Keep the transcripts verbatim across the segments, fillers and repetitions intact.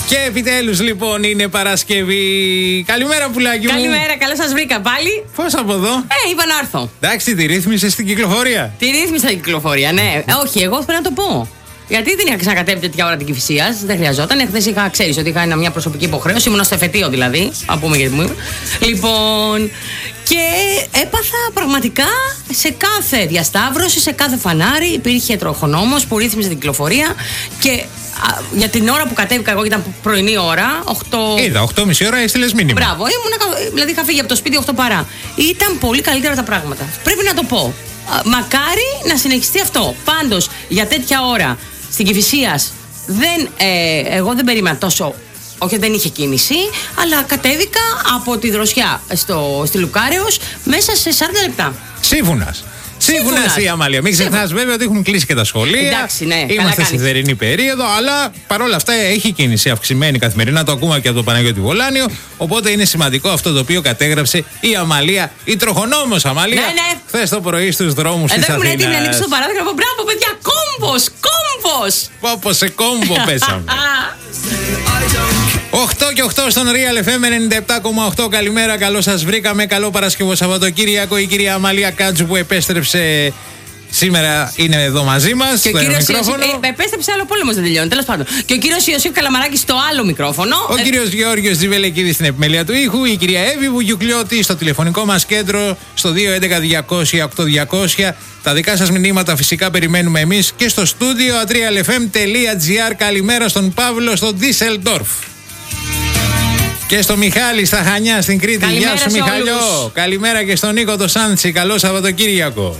Και επιτέλους λοιπόν είναι Παρασκευή. Καλημέρα, πουλάκι μου. Καλημέρα, καλώς σας βρήκα πάλι. Πώς από εδώ? Ε, είπα να έρθω. Εντάξει, τη ρύθμισες στην κυκλοφορία? Τη ρύθμισα την κυκλοφορία, ναι. Ε, όχι, εγώ θέλω να το πω. Γιατί δεν είχα ξανακατέβει τέτοια ώρα την Κηφισίας, δεν χρειαζόταν. Εχθές είχα, ξέρεις ότι είχα μια προσωπική υποχρέωση, ήμουν στο εφετείο δηλαδή. Α πούμε γιατί μου είπε. Λοιπόν, και έπαθα πραγματικά σε κάθε διασταύρωση, σε κάθε φανάρι υπήρχε τροχονόμος που ρύθμιζε την κυκλοφορία και α, για την ώρα που κατέβηκα εγώ, ήταν πρωινή ώρα, οκτώ. Είδα, οκτώ και μισή ώρα έστειλες μήνυμα. Μπράβο, ήμουν, δηλαδή είχα φύγει από το σπίτι οκτώ παρά. Ήταν πολύ καλύτερα τα πράγματα. Πρέπει να το πω. Μακάρι να συνεχιστεί αυτό. Πάντως, για τέτοια ώρα στην Κηφισίας δεν, ε, εγώ δεν περίμενα τόσο. Όχι, δεν είχε κίνηση, αλλά κατέβηκα από τη Δροσιά στο, στη Λουκάρεως μέσα σε σαράντα λεπτά. Σύμφωνας. Σύμφωνα η Αμαλία. Μην ξεχνάς βέβαια ότι έχουν κλείσει και τα σχολεία. Εντάξει, ναι, είμαστε στη θερινή περίοδο, αλλά παρόλα αυτά έχει κίνηση αυξημένη καθημερινά. Το ακούμε και από τον Παναγιώτη Βολάνιο. Οπότε είναι σημαντικό αυτό το οποίο κατέγραψε η Αμαλία, η τροχονόμος Αμαλία. Ναι, ναι. Χθες το πρωί στους δρόμους της Αθήνας. Εδώ ήμουν έτοιμη να ανοίξω το παράδειγμα. Μπράβο, παιδιά, κόμπος, κόμπος. Πόπο σε κόμπο πέσαμε. οκτώ και οκτώ στον Real εφ εμ ενενήντα επτά κόμμα οκτώ. Καλημέρα, καλώς σας βρήκαμε. Καλό Παρασκευό Σαββατοκύριακο. Η κυρία Αμαλία Κάτζου που επέστρεψε σήμερα είναι εδώ μαζί μας. Και ο κύριος Ιωσήφ. Ε, επέστρεψε, άλλο πόλεμος δεν τελειώνει. Τέλος πάντων. Και ο κύριος Ιωσήφ Καλαμαράκης στο άλλο μικρόφωνο. Ο ε... κύριος Γεώργιος Τζιβελεκίδης στην επιμέλεια του ήχου. Η κυρία Εύη Βουγιουκλιώτη στο τηλεφωνικό μας κέντρο στο δύο έντεκα διακόσια οκτώ διακόσια. Τα δικά σας μηνύματα φυσικά περιμένουμε εμείς και στο στούντιο real f m τελεία g r. Καλημέρα στον Παύλο στο Ντίσελντορφ. Και στο Μιχάλη στα Χανιά στην Κρήτη. Καλημέρα. Γεια σου Μιχαλιό. Καλημέρα και στον Νίκο το Σάντσι. Καλό Σαββατοκύριακο.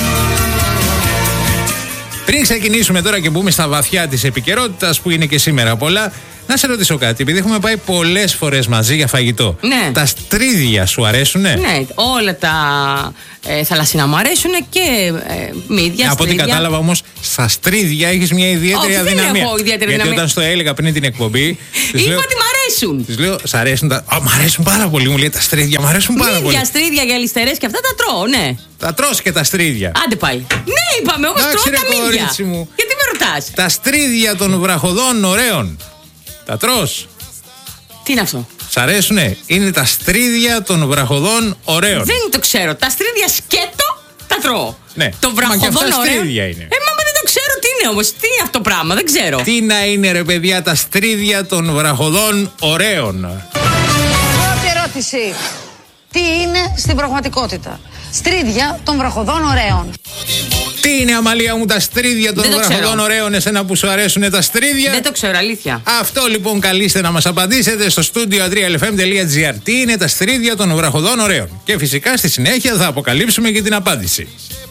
Πριν ξεκινήσουμε τώρα και μπούμε στα βαθιά της επικαιρότητας που είναι και σήμερα πολλά, να σε ρωτήσω κάτι, επειδή έχουμε πάει πολλές φορές μαζί για φαγητό. Ναι. Τα στρίδια σου αρέσουνε? Ναι, όλα τα ε, θαλασσινά μου αρέσουν και ε, μύδια, από ό,τι κατάλαβα όμως, στα στρίδια έχεις μια ιδιαίτερη Όχι, αδυναμία. Δεν έχω ιδιαίτερη Γιατί δυναμία. όταν στο έλεγα πριν την εκπομπή. Είπα λέω, ότι μ' αρέσουν. Της λέω, σ' αρέσουν τα. Α, μ' αρέσουν πάρα πολύ. Μου λέει τα στρίδια, μ' αρέσουν πάρα μύδια, πολύ. Μύδια, στρίδια, γυαλιστερές και αυτά τα τρώω, ναι. Τα τρως και τα στρίδια. Άντε πάλι. Ναι, είπαμε, όμως τρώω τα μύδια. Γιατί με ρωτάς? Τα στρίδια των βραχοδών ωραίων. Τα τρως? Τι είναι αυτό? Σ' αρέσουνε? Είναι τα στρίδια των βραχοδών ωραίων. Δεν το ξέρω. Τα στρίδια σκέτο τα τρώω. Ναι. Το βραχοδόν ωραίο. Στρίδια είναι. Ε, μα δεν το ξέρω τι είναι όμως. Τι είναι αυτό το πράγμα, δεν ξέρω. Τι να είναι ρε παιδιά τα στρίδια των βραχοδών ωραίων? Πρώτη ερώτηση. Τι είναι στην πραγματικότητα? Στρίδια των βραχοδών ωραίων. Τι είναι, Αμαλία μου, τα στρίδια των βραχοδών ωραίων, εσένα που σου αρέσουν τα στρίδια? Δεν το ξέρω, αλήθεια. Αυτό λοιπόν καλείστε να μας απαντήσετε στο στούντιο real f m τελεία g r. Τι είναι τα στρίδια των βραχοδών ωραίων? Και φυσικά στη συνέχεια θα αποκαλύψουμε και την απάντηση.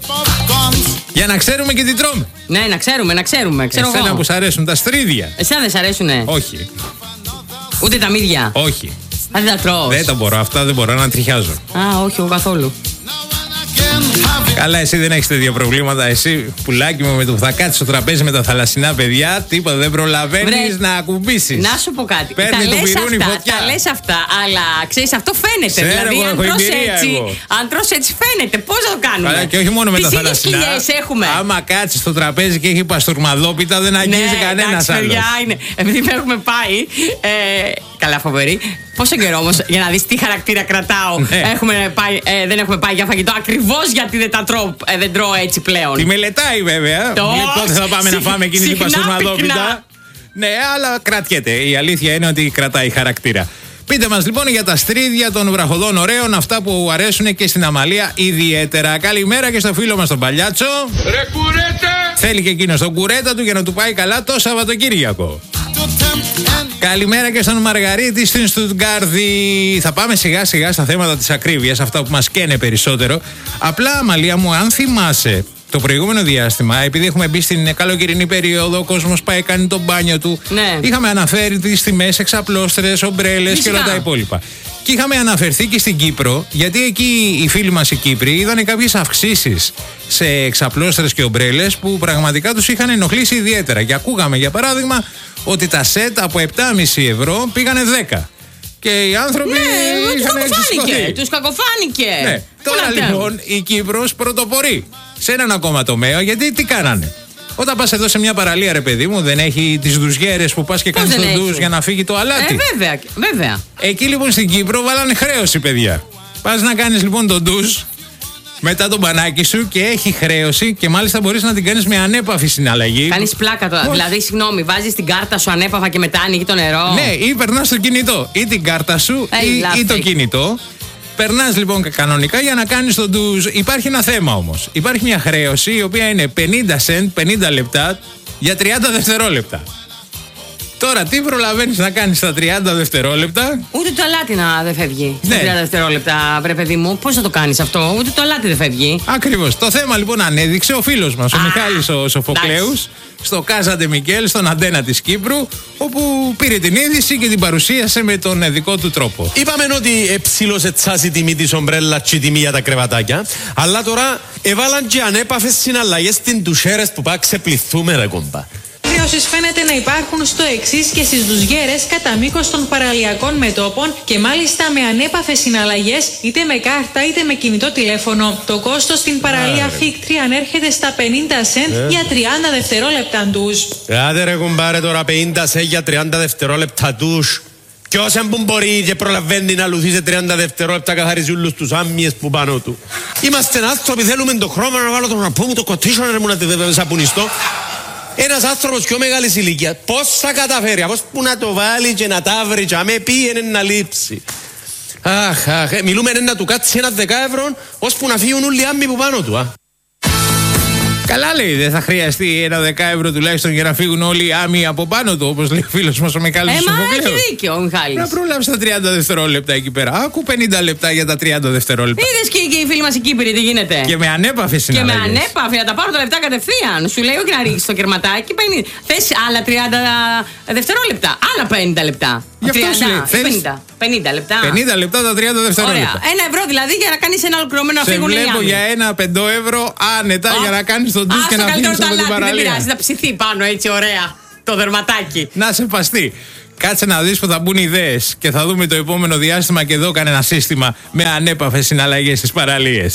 Για να ξέρουμε και τι τρώμε. Ναι, να ξέρουμε, να ξέρουμε. Ξέρω εσένα εγώ. που σου αρέσουν τα στρίδια. Εσένα δεν σ' αρέσουνε? Όχι. Ούτε τα μύδια? Όχι. Α, δεν τα τρώω. Δεν τα μπορώ, αυτά δεν μπορώ να τριχιάζω. Α, όχι, εγώ καθόλου. Καλά, εσύ δεν έχεις τέτοια προβλήματα. Εσύ, πουλάκι μου, με το που θα κάτσεις στο τραπέζι με τα θαλασσινά παιδιά, τίποτα δεν προλαβαίνεις να ακουμπήσεις. Να σου πω κάτι. Παίρνει τα το λες πυρούνι αυτά, φωτιά. τα λες αυτά, αλλά ξέρεις, αυτό φαίνεται. Ξέρω, δηλαδή, εγώ, αν έχω τρως εμπειρία, έτσι, εγώ. αν τρως έτσι φαίνεται. Πώς θα το κάνουμε? Καλά, και όχι μόνο με τις τα θαλασσινά. Τις έχουμε. Άμα κάτσεις στο τραπέζι και έχει παστούρμαδόπιτα, δεν αγγίζει ναι, κανένας άλλος. Παιδιά, είναι. Επειδή με έχουμε πάει. Ε, καλά, φοβερή. Πόσο καιρό όμως για να δεις τι χαρακτήρα κρατάω. Ναι. Έχουμε πάει, ε, δεν έχουμε πάει για φαγητό ακριβώς γιατί δεν τα τρώω, ε, δεν τρώω έτσι πλέον. Τη μελετάει βέβαια. Το... Λέει πότε θα πάμε Συ... να φάμε εκείνη την παστούρμαδόπιτα. Ναι, αλλά κρατιέται. Η αλήθεια είναι ότι κρατάει χαρακτήρα. Πείτε μας λοιπόν για τα στρίδια των βραχοδών ωραίων, αυτά που αρέσουν και στην Αμαλία ιδιαίτερα. Καλημέρα και στο φίλο μας τον Παλιάτσο. Ρε κουρέτα! Θέλει και εκείνος τον κουρέτα του για να του πάει καλά το Σαββατοκύριακο. Καλημέρα και στον Μαργαρίτη στην Στουτγκάρδη. Θα πάμε σιγά σιγά στα θέματα της ακρίβειας, αυτά που μας καίνε περισσότερο. Απλά, Αμαλία μου, αν θυμάσαι, το προηγούμενο διάστημα, επειδή έχουμε μπει στην καλοκαιρινή περίοδο, ο κόσμος πάει κάνει τον μπάνιο του. Ναι. Είχαμε αναφέρει τις τιμές, εξαπλώστρες, ομπρέλες και όλα τα υπόλοιπα. Και είχαμε αναφερθεί και στην Κύπρο, γιατί εκεί οι φίλοι μας οι Κύπροι είδαν κάποιες αυξήσεις σε εξαπλώστρες και ομπρέλες που πραγματικά τους είχαν ενοχλήσει ιδιαίτερα. Και ακούγαμε, για παράδειγμα, ότι τα σετ από επτά κόμμα πέντε ευρώ πήγανε δέκα. Και οι άνθρωποι ναι, είχαν εξισχωθεί. Τους κακοφάνηκε. Ναι. Τώρα λοιπόν η Κύπρος πρωτοπορεί σε έναν ακόμα τομέα, γιατί τι κάνανε? Όταν πας εδώ σε μια παραλία, ρε παιδί μου, δεν έχει τις ντουζιέρες που πας και κάνεις τον ντουζ για να φύγει το αλάτι. Ε, βέβαια, βέβαια. Εκεί λοιπόν στην Κύπρο βάλανε χρέωση, παιδιά. Πας να κάνεις λοιπόν τον ντουζ μετά τον μπανάκι σου και έχει χρέωση και μάλιστα μπορείς να την κάνεις με ανέπαφη συναλλαγή. Κάνεις πλάκα τώρα. Δηλαδή, συγγνώμη, βάζεις την κάρτα σου ανέπαφα και μετά ανοίγει το νερό. Ναι, ή περνάς το κινητό. Ή την κάρτα σου ή, ή το κινητό. Περνάς λοιπόν κανονικά για να κάνεις τον ντουζ. Υπάρχει ένα θέμα όμως. Υπάρχει μια χρέωση η οποία είναι πενήντα σεντ, πενήντα λεπτά για τριάντα δευτερόλεπτα. Τώρα τι προλαβαίνεις να κάνεις στα τριάντα δευτερόλεπτα? Ούτε το αλάτι να δεν φεύγει. Ναι. Στα τριάντα δευτερόλεπτα, βρε παιδί μου, πώς θα το κάνεις αυτό? Ούτε το αλάτι δεν φεύγει. Ακριβώς. Το θέμα λοιπόν ανέδειξε ο φίλος μας, ο Α, Μιχάλης ο Σοφοκλέους, στο Κάζαντε Μικέλ, στον Αντένα της Κύπρου, όπου πήρε την είδηση και την παρουσίασε με τον δικό του τρόπο. Είπαμε ότι ψήλωσε τσάσει η τιμή της ομπρέλα και η τιμή για τα κρεβατάκια, αλλά τώρα έβαλαν και ανέπαφες συναλλαγές στην τουσέρες που πάει ξεπληθούμε ρε κομπά. Χρεώσεις φαίνεται να υπάρχουν στο εξής και στις ντουζιέρες κατά μήκος των παραλιακών μετώπων και μάλιστα με ανέπαφες συναλλαγές είτε με κάρτα είτε με κινητό τηλέφωνο. Το κόστος στην παραλία Φίκτρη ανέρχεται στα πενήντα σεντ ε. για τριάντα δευτερόλεπτα ντουζ. Άντε ρε κουμπάρε τώρα πενήντα σεντ για τριάντα δευτερόλεπτα ντουζ. Ποιος που μπορεί και προλαβαίνει να λουθεί σε τριάντα δευτερόλεπτα καθαρίζει όλους τους άμμιες που πάνω του. Είμαστε άνθρωποι, θέλουμε το χρώμα να βάλω τον ραπό μου, το κοτίσιο να μου να σαπουνιστώ. Ένας άνθρωπος πιο μεγάλης ηλικίας, πώς θα καταφέρει, πώς που να το βάλει και να τα βρει και αμέ πήγαινε να λείψει. Αχ, αχ, μιλούμε να του κάτσει ένα δέκα ευρώ, ώσπου να φύγουν όλοι οι άμμοι που πάνω του, α. Καλά λέει, δεν θα χρειαστεί ένα δέκα ευρώ τουλάχιστον για να φύγουν όλοι οι άμμοι από πάνω του, όπως λέει ο φίλος μας ο Μιχάλης ε, Σοφοκλέους. Μα έχει δίκιο ο Μιχάλης. Να πρόλαβε τα τριάντα δευτερόλεπτα εκεί πέρα. Άκου πενήντα λεπτά για τα τριάντα δευτερόλεπτα. Είδες και, και οι φίλοι μας οι Κύπροι τι γίνεται. Και με ανέπαφη συναλλαγές. Και με ανέπαφη, να τα πάρω τα λεπτά κατευθείαν. Σου λέει όχι να ρίξεις το κερματάκι. Θες άλλα τριάντα δευτερόλεπτα. Άλλα πενήντα λεπτά. Γι' αυτό σου λέει, πενήντα, πενήντα λεπτά. πενήντα λεπτά τα τριάντα δευτερόλεπτα. Ωραία. Ένα ευρώ δηλαδή για να κάνεις ένα ολοκληρωμένο να φύγουν οι Σε βλέπω για ένα πεντό ευρώ άνετα oh. για να κάνεις τον ντουζ και να φύγεις από την παραλία. Δεν πειράζει, θα ψηθεί πάνω έτσι ωραία το δερματάκι. Να σε παστεί. Κάτσε να δεις που θα μπουν ιδέες και θα δούμε το επόμενο διάστημα και εδώ κανένα σύστημα με ανέπαφες συναλλαγές στις παραλίες.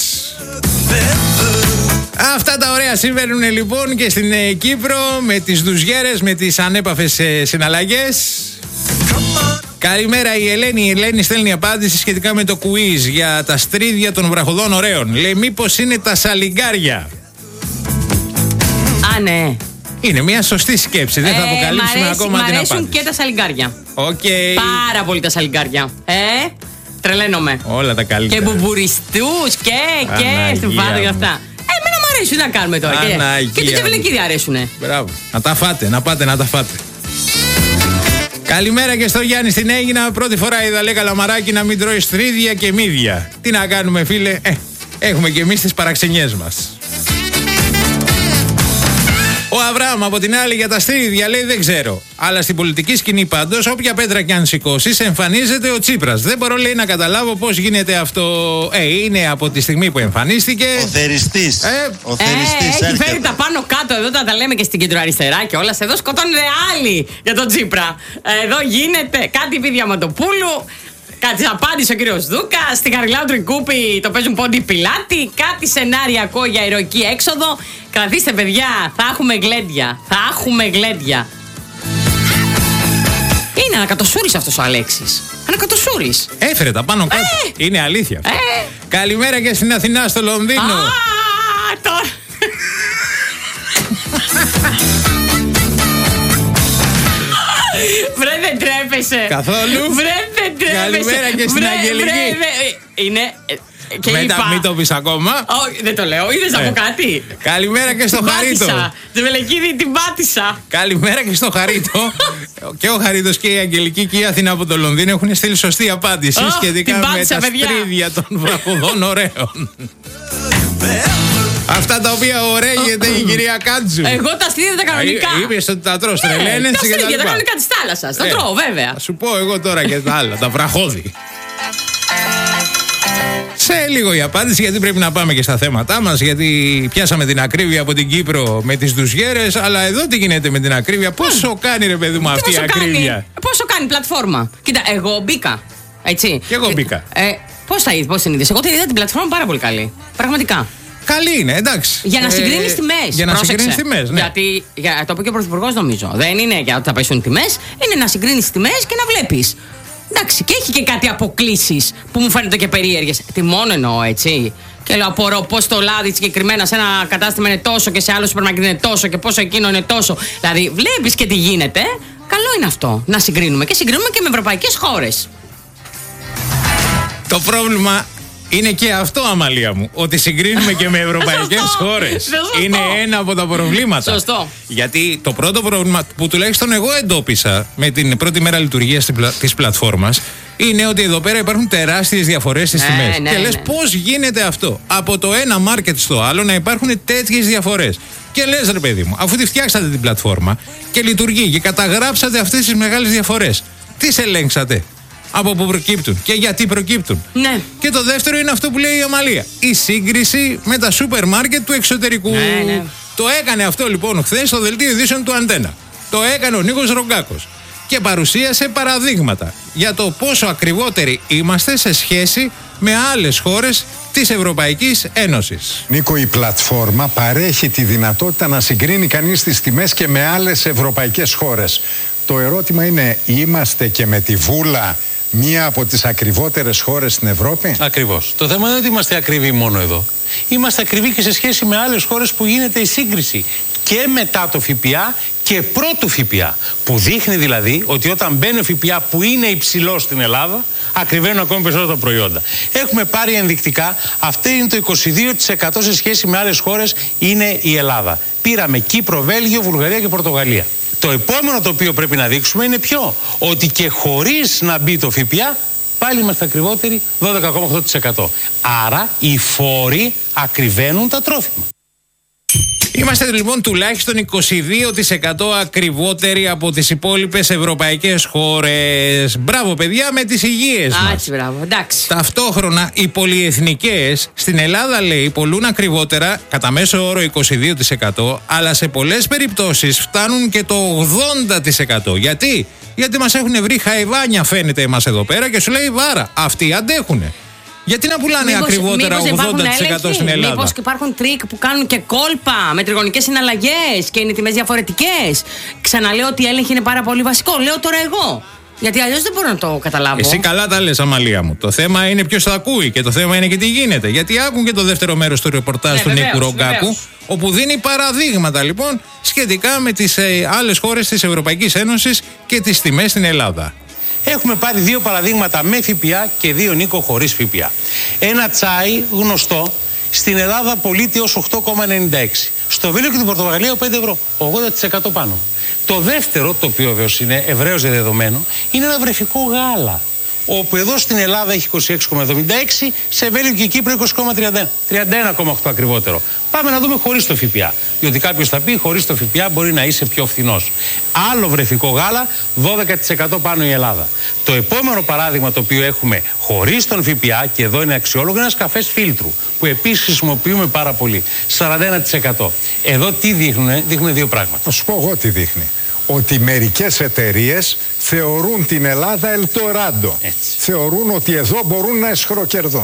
Αυτά τα ωραία συμβαίνουν λοιπόν και στην ε, Κύπρο με τις ντουζιέρες, με τις ανέπαφες ε, συναλλαγές. Καλημέρα η Ελένη. Η Ελένη στέλνει απάντηση σχετικά με το quiz για τα στρίδια των βραχοδών ωραίων. Λέει μήπως είναι τα σαλιγκάρια. Α, ναι. Είναι μια σωστή σκέψη. Δεν ε, θα αποκαλύψουμε αρέσει, ακόμα την απάντηση. Μ' αρέσουν και τα σαλιγκάρια. Okay. Πάρα πολύ τα σαλιγκάρια. Ε, τρελαίνομαι. Όλα τα καλύτερα. Και μπουμπουριστούς και, και στουφάδια και αυτά. Ε, εμένα μου αρέσουν να κάνουμε τώρα. Αναγία. Και το τευλεκίδι αρέσουνε. Μπράβο. Να τα φάτε, να πάτε να τα φάτε. Καλημέρα και στο Γιάννη στην Αίγινα. Πρώτη φορά είδα λέει καλαμαράκι να μην τρώει στρίδια και μύδια. Τι να κάνουμε φίλε, ε, έχουμε και εμείς τις παραξενιές μας. Ο Αβραάμ από την άλλη για τα στρίδια λέει δεν ξέρω. Αλλά στην πολιτική σκηνή πάντως, όποια πέτρα κι αν σηκώσεις, εμφανίζεται ο Τσίπρας. Δεν μπορώ λέει να καταλάβω πώς γίνεται αυτό. Ε, είναι από τη στιγμή που εμφανίστηκε. Ο θεριστής. Ε, ο θεριστής ε, έχει φέρει τα πάνω κάτω. Εδώ τα, τα λέμε και στην κεντροαριστερά και όλα. Εδώ σκοτώνεται άλλοι για τον Τσίπρα. Εδώ γίνεται κάτι επί Διαμαντοπούλου. Κάτι απάντησε ο κύριος Δούκα. Στην Καριλάου Τρικούπη το παίζουν πόντι πιλάτη. Κάτι σενάριακό για ηρωική έξοδο. Κρατήστε, παιδιά, θα έχουμε γλέντια. Θα έχουμε γλέντια. Είναι ανακατοσούρης αυτός ο Αλέξης. Ανακατοσούρης. Έφερε τα πάνω κάτω. Ε! Είναι αλήθεια. Ε! Καλημέρα και στην Αθηνά, στο Λονδίνο. Α, τώρα. Βρε δεν τρέπεσαι. Καθόλου. Βρε δεν τρέπεσαι. Καλημέρα και στην βρε, Αγγελική. Βρε, βρε, είναι... Και Μετά είπα... μην το πεις ακόμα. Όχι, δεν το λέω. Είδες να πω κάτι. Καλημέρα και στο την Χαρίτο. Πάτησα. Τη Βελεκίδη την πάτησα. Καλημέρα και στο Χαρίτο. Και ο Χαρίτος και η Αγγελική και η Αθηνά από το Λονδίνο έχουν στείλει σωστή απάντηση oh, σχετικά πάτησα, με τα παιδιά. στρίδια των βραχοδών ωραίων. Αυτά τα οποία ωραίγεται η κυρία Κάντζου. Εγώ τα στρίδια τα κανονικά. Είπες ότι τα τρως τρελαίνες. Τα στρίδια τα κανονικά της θάλασσας. Τα τρώω βέβαια. Θα σου πω εγώ τώρα και τα άλλα, τα βραχώδη. Σε λίγο η απάντηση, γιατί πρέπει να πάμε και στα θέματά μας. Γιατί πιάσαμε την ακρίβεια από την Κύπρο με τις ντουζιέρες. Αλλά εδώ τι γίνεται με την ακρίβεια? Πόσο κάνει ρε παιδί μου αυτή η ακρίβεια? Κάνει, πόσο κάνει πλατφόρμα? Κοίτα, εγώ μπήκα. Έτσι. Και εγώ μπήκα. Ε, πώς θα είδες, πώς την είδες? Εγώ την είδα την πλατφόρμα πάρα πολύ καλή. Πραγματικά. καλή είναι, εντάξει. Για να συγκρίνει ε, τιμές. Για να συγκρίνει τιμές, ναι. Γιατί, για, το είπε και ο Πρωθυπουργός νομίζω. Δεν είναι για ότι θα πέσουν τιμές, είναι να συγκρίνει τιμές και να βλέπεις. Εντάξει, και έχει και κάτι αποκλήσεις που μου φαίνονται και περίεργες. Τι μόνο εννοώ, έτσι. Και λέω, απορώ πώς το λάδι συγκεκριμένα σε ένα κατάστημα είναι τόσο και σε άλλο σούπερ μάρκετ είναι τόσο και πόσο εκείνο είναι τόσο. Δηλαδή, βλέπεις και τι γίνεται. Καλό είναι αυτό να συγκρίνουμε και συγκρίνουμε και με ευρωπαϊκές χώρες. Το πρόβλημα είναι και αυτό, Αμαλία μου, ότι συγκρίνουμε και με ευρωπαϊκές χώρες. Είναι ένα από τα προβλήματα. Σωστό. Γιατί το πρώτο πρόβλημα που τουλάχιστον εγώ εντόπισα με την πρώτη μέρα λειτουργίας της πλατφόρμας είναι ότι εδώ πέρα υπάρχουν τεράστιες διαφορές στις ναι, τιμές. Ναι, και λες ναι. πώς γίνεται αυτό, από το ένα μάρκετ στο άλλο να υπάρχουν τέτοιες διαφορές. Και λες, ρε παιδί μου, αφού τη φτιάξατε την πλατφόρμα και λειτουργεί και καταγράψατε αυτές τις μεγάλες διαφορές, τις ελέγξατε? Από πού προκύπτουν και γιατί προκύπτουν? Ναι. Και το δεύτερο είναι αυτό που λέει η Αμαλία. Η σύγκριση με τα σούπερ μάρκετ του εξωτερικού. Ναι, ναι. Το έκανε αυτό λοιπόν χθες στο δελτίο ειδήσεων του Αντένα. Το έκανε ο Νίκος Ρογκάκος. Και παρουσίασε παραδείγματα για το πόσο ακριβότεροι είμαστε σε σχέση με άλλες χώρες της Ευρωπαϊκής Ένωσης. Νίκο, η πλατφόρμα παρέχει τη δυνατότητα να συγκρίνει κανείς τις τιμές και με άλλες ευρωπαϊκές χώρες. Το ερώτημα είναι, είμαστε και με τη βούλα μία από τις ακριβότερες χώρες στην Ευρώπη? Ακριβώς. Το θέμα δεν είναι ότι είμαστε ακριβοί μόνο εδώ. Είμαστε ακριβοί και σε σχέση με άλλες χώρες που γίνεται η σύγκριση. Και μετά το ΦΠΑ και πρώτου ΦΠΑ. Που δείχνει δηλαδή ότι όταν μπαίνει ο ΦΠΑ που είναι υψηλό στην Ελλάδα, ακριβένουν ακόμη περισσότερα τα προϊόντα. Έχουμε πάρει ενδεικτικά, αυτό είναι το είκοσι δύο τοις εκατό σε σχέση με άλλες χώρες, είναι η Ελλάδα. Πήραμε Κύπρο, Βέλγιο, Βουλγαρία και Πορτογαλία. Το επόμενο το οποίο πρέπει να δείξουμε είναι ποιο? Ότι και χωρίς να μπει το ΦΠΑ, πάλι είμαστε ακριβότεροι δώδεκα κόμμα οκτώ τοις εκατό. Άρα οι φόροι ακριβένουν τα τρόφιμα. Είμαστε λοιπόν τουλάχιστον είκοσι δύο τοις εκατό ακριβότεροι από τις υπόλοιπες ευρωπαϊκές χώρες. Μπράβο παιδιά με τις υγείες μας. Άτσε, μπράβο, εντάξει. Ταυτόχρονα οι πολυεθνικές στην Ελλάδα, λέει, πολλούν ακριβότερα, κατά μέσο όρο είκοσι δύο τοις εκατό, αλλά σε πολλές περιπτώσεις φτάνουν και το ογδόντα τοις εκατό. Γιατί? Γιατί μας έχουν βρει χαϊβάνια, φαίνεται εμάς εδώ πέρα, και σου λέει βάρα, αυτοί αντέχουνε. Γιατί να πουλάνε μήπως, ακριβότερα μήπως ογδόντα τοις εκατό στην Ελλάδα? Μήπως και υπάρχουν τρίκ που κάνουν και κόλπα με τριγωνικές συναλλαγές και είναι τιμές διαφορετικές? Ξαναλέω ότι η έλεγχη είναι πάρα πολύ βασικό. Λέω τώρα εγώ. Γιατί αλλιώς δεν μπορώ να το καταλάβω. Εσύ καλά τα λες, Αμαλία μου. Το θέμα είναι ποιος θα ακούει και το θέμα είναι και τι γίνεται. Γιατί άκουν και το δεύτερο μέρος του ρεπορτάζ ναι, του Νίκου Ρογκάκου, όπου δίνει παραδείγματα λοιπόν σχετικά με τις ε, άλλες χώρες της Ευρωπαϊκής Ένωσης και τις τιμές στην Ελλάδα. Έχουμε πάρει δύο παραδείγματα με ΦΠΑ και δύο, Νίκο, χωρίς ΦΠΑ. Ένα τσάι γνωστό στην Ελλάδα πωλείται ως οκτώ κόμμα ενενήντα έξι. Στο Βέλγιο και την Πορτογαλία πέντε ευρώ, ογδόντα τοις εκατό πάνω. Το δεύτερο, το οποίο βέβαια είναι ευρέως δεδομένο, είναι ένα βρεφικό γάλα. Όπου εδώ στην Ελλάδα έχει είκοσι έξι κόμμα εβδομήντα έξι, σε Βέλγιο και Κύπρο είκοσι κόμμα τριάντα ένα, τριάντα ένα κόμμα οκτώ ακριβότερο. Πάμε να δούμε χωρίς το ΦΠΑ. Διότι κάποιος θα πει χωρίς το ΦΠΑ μπορεί να είσαι πιο φθηνός. Άλλο βρεφικό γάλα, δώδεκα τοις εκατό πάνω η Ελλάδα. Το επόμενο παράδειγμα το οποίο έχουμε χωρίς τον ΦΠΑ, και εδώ είναι αξιόλογο, είναι ένας καφές φίλτρου, που επίσης χρησιμοποιούμε πάρα πολύ. σαράντα ένα τοις εκατό. Εδώ τι δείχνουν? Δείχνουν δύο πράγματα. Θα σου πω εγώ τι δείχνει. Ότι μερικές εταιρείες θεωρούν την Ελλάδα Ελτοράντο. Θεωρούν ότι εδώ μπορούν να εσχροκερδούν.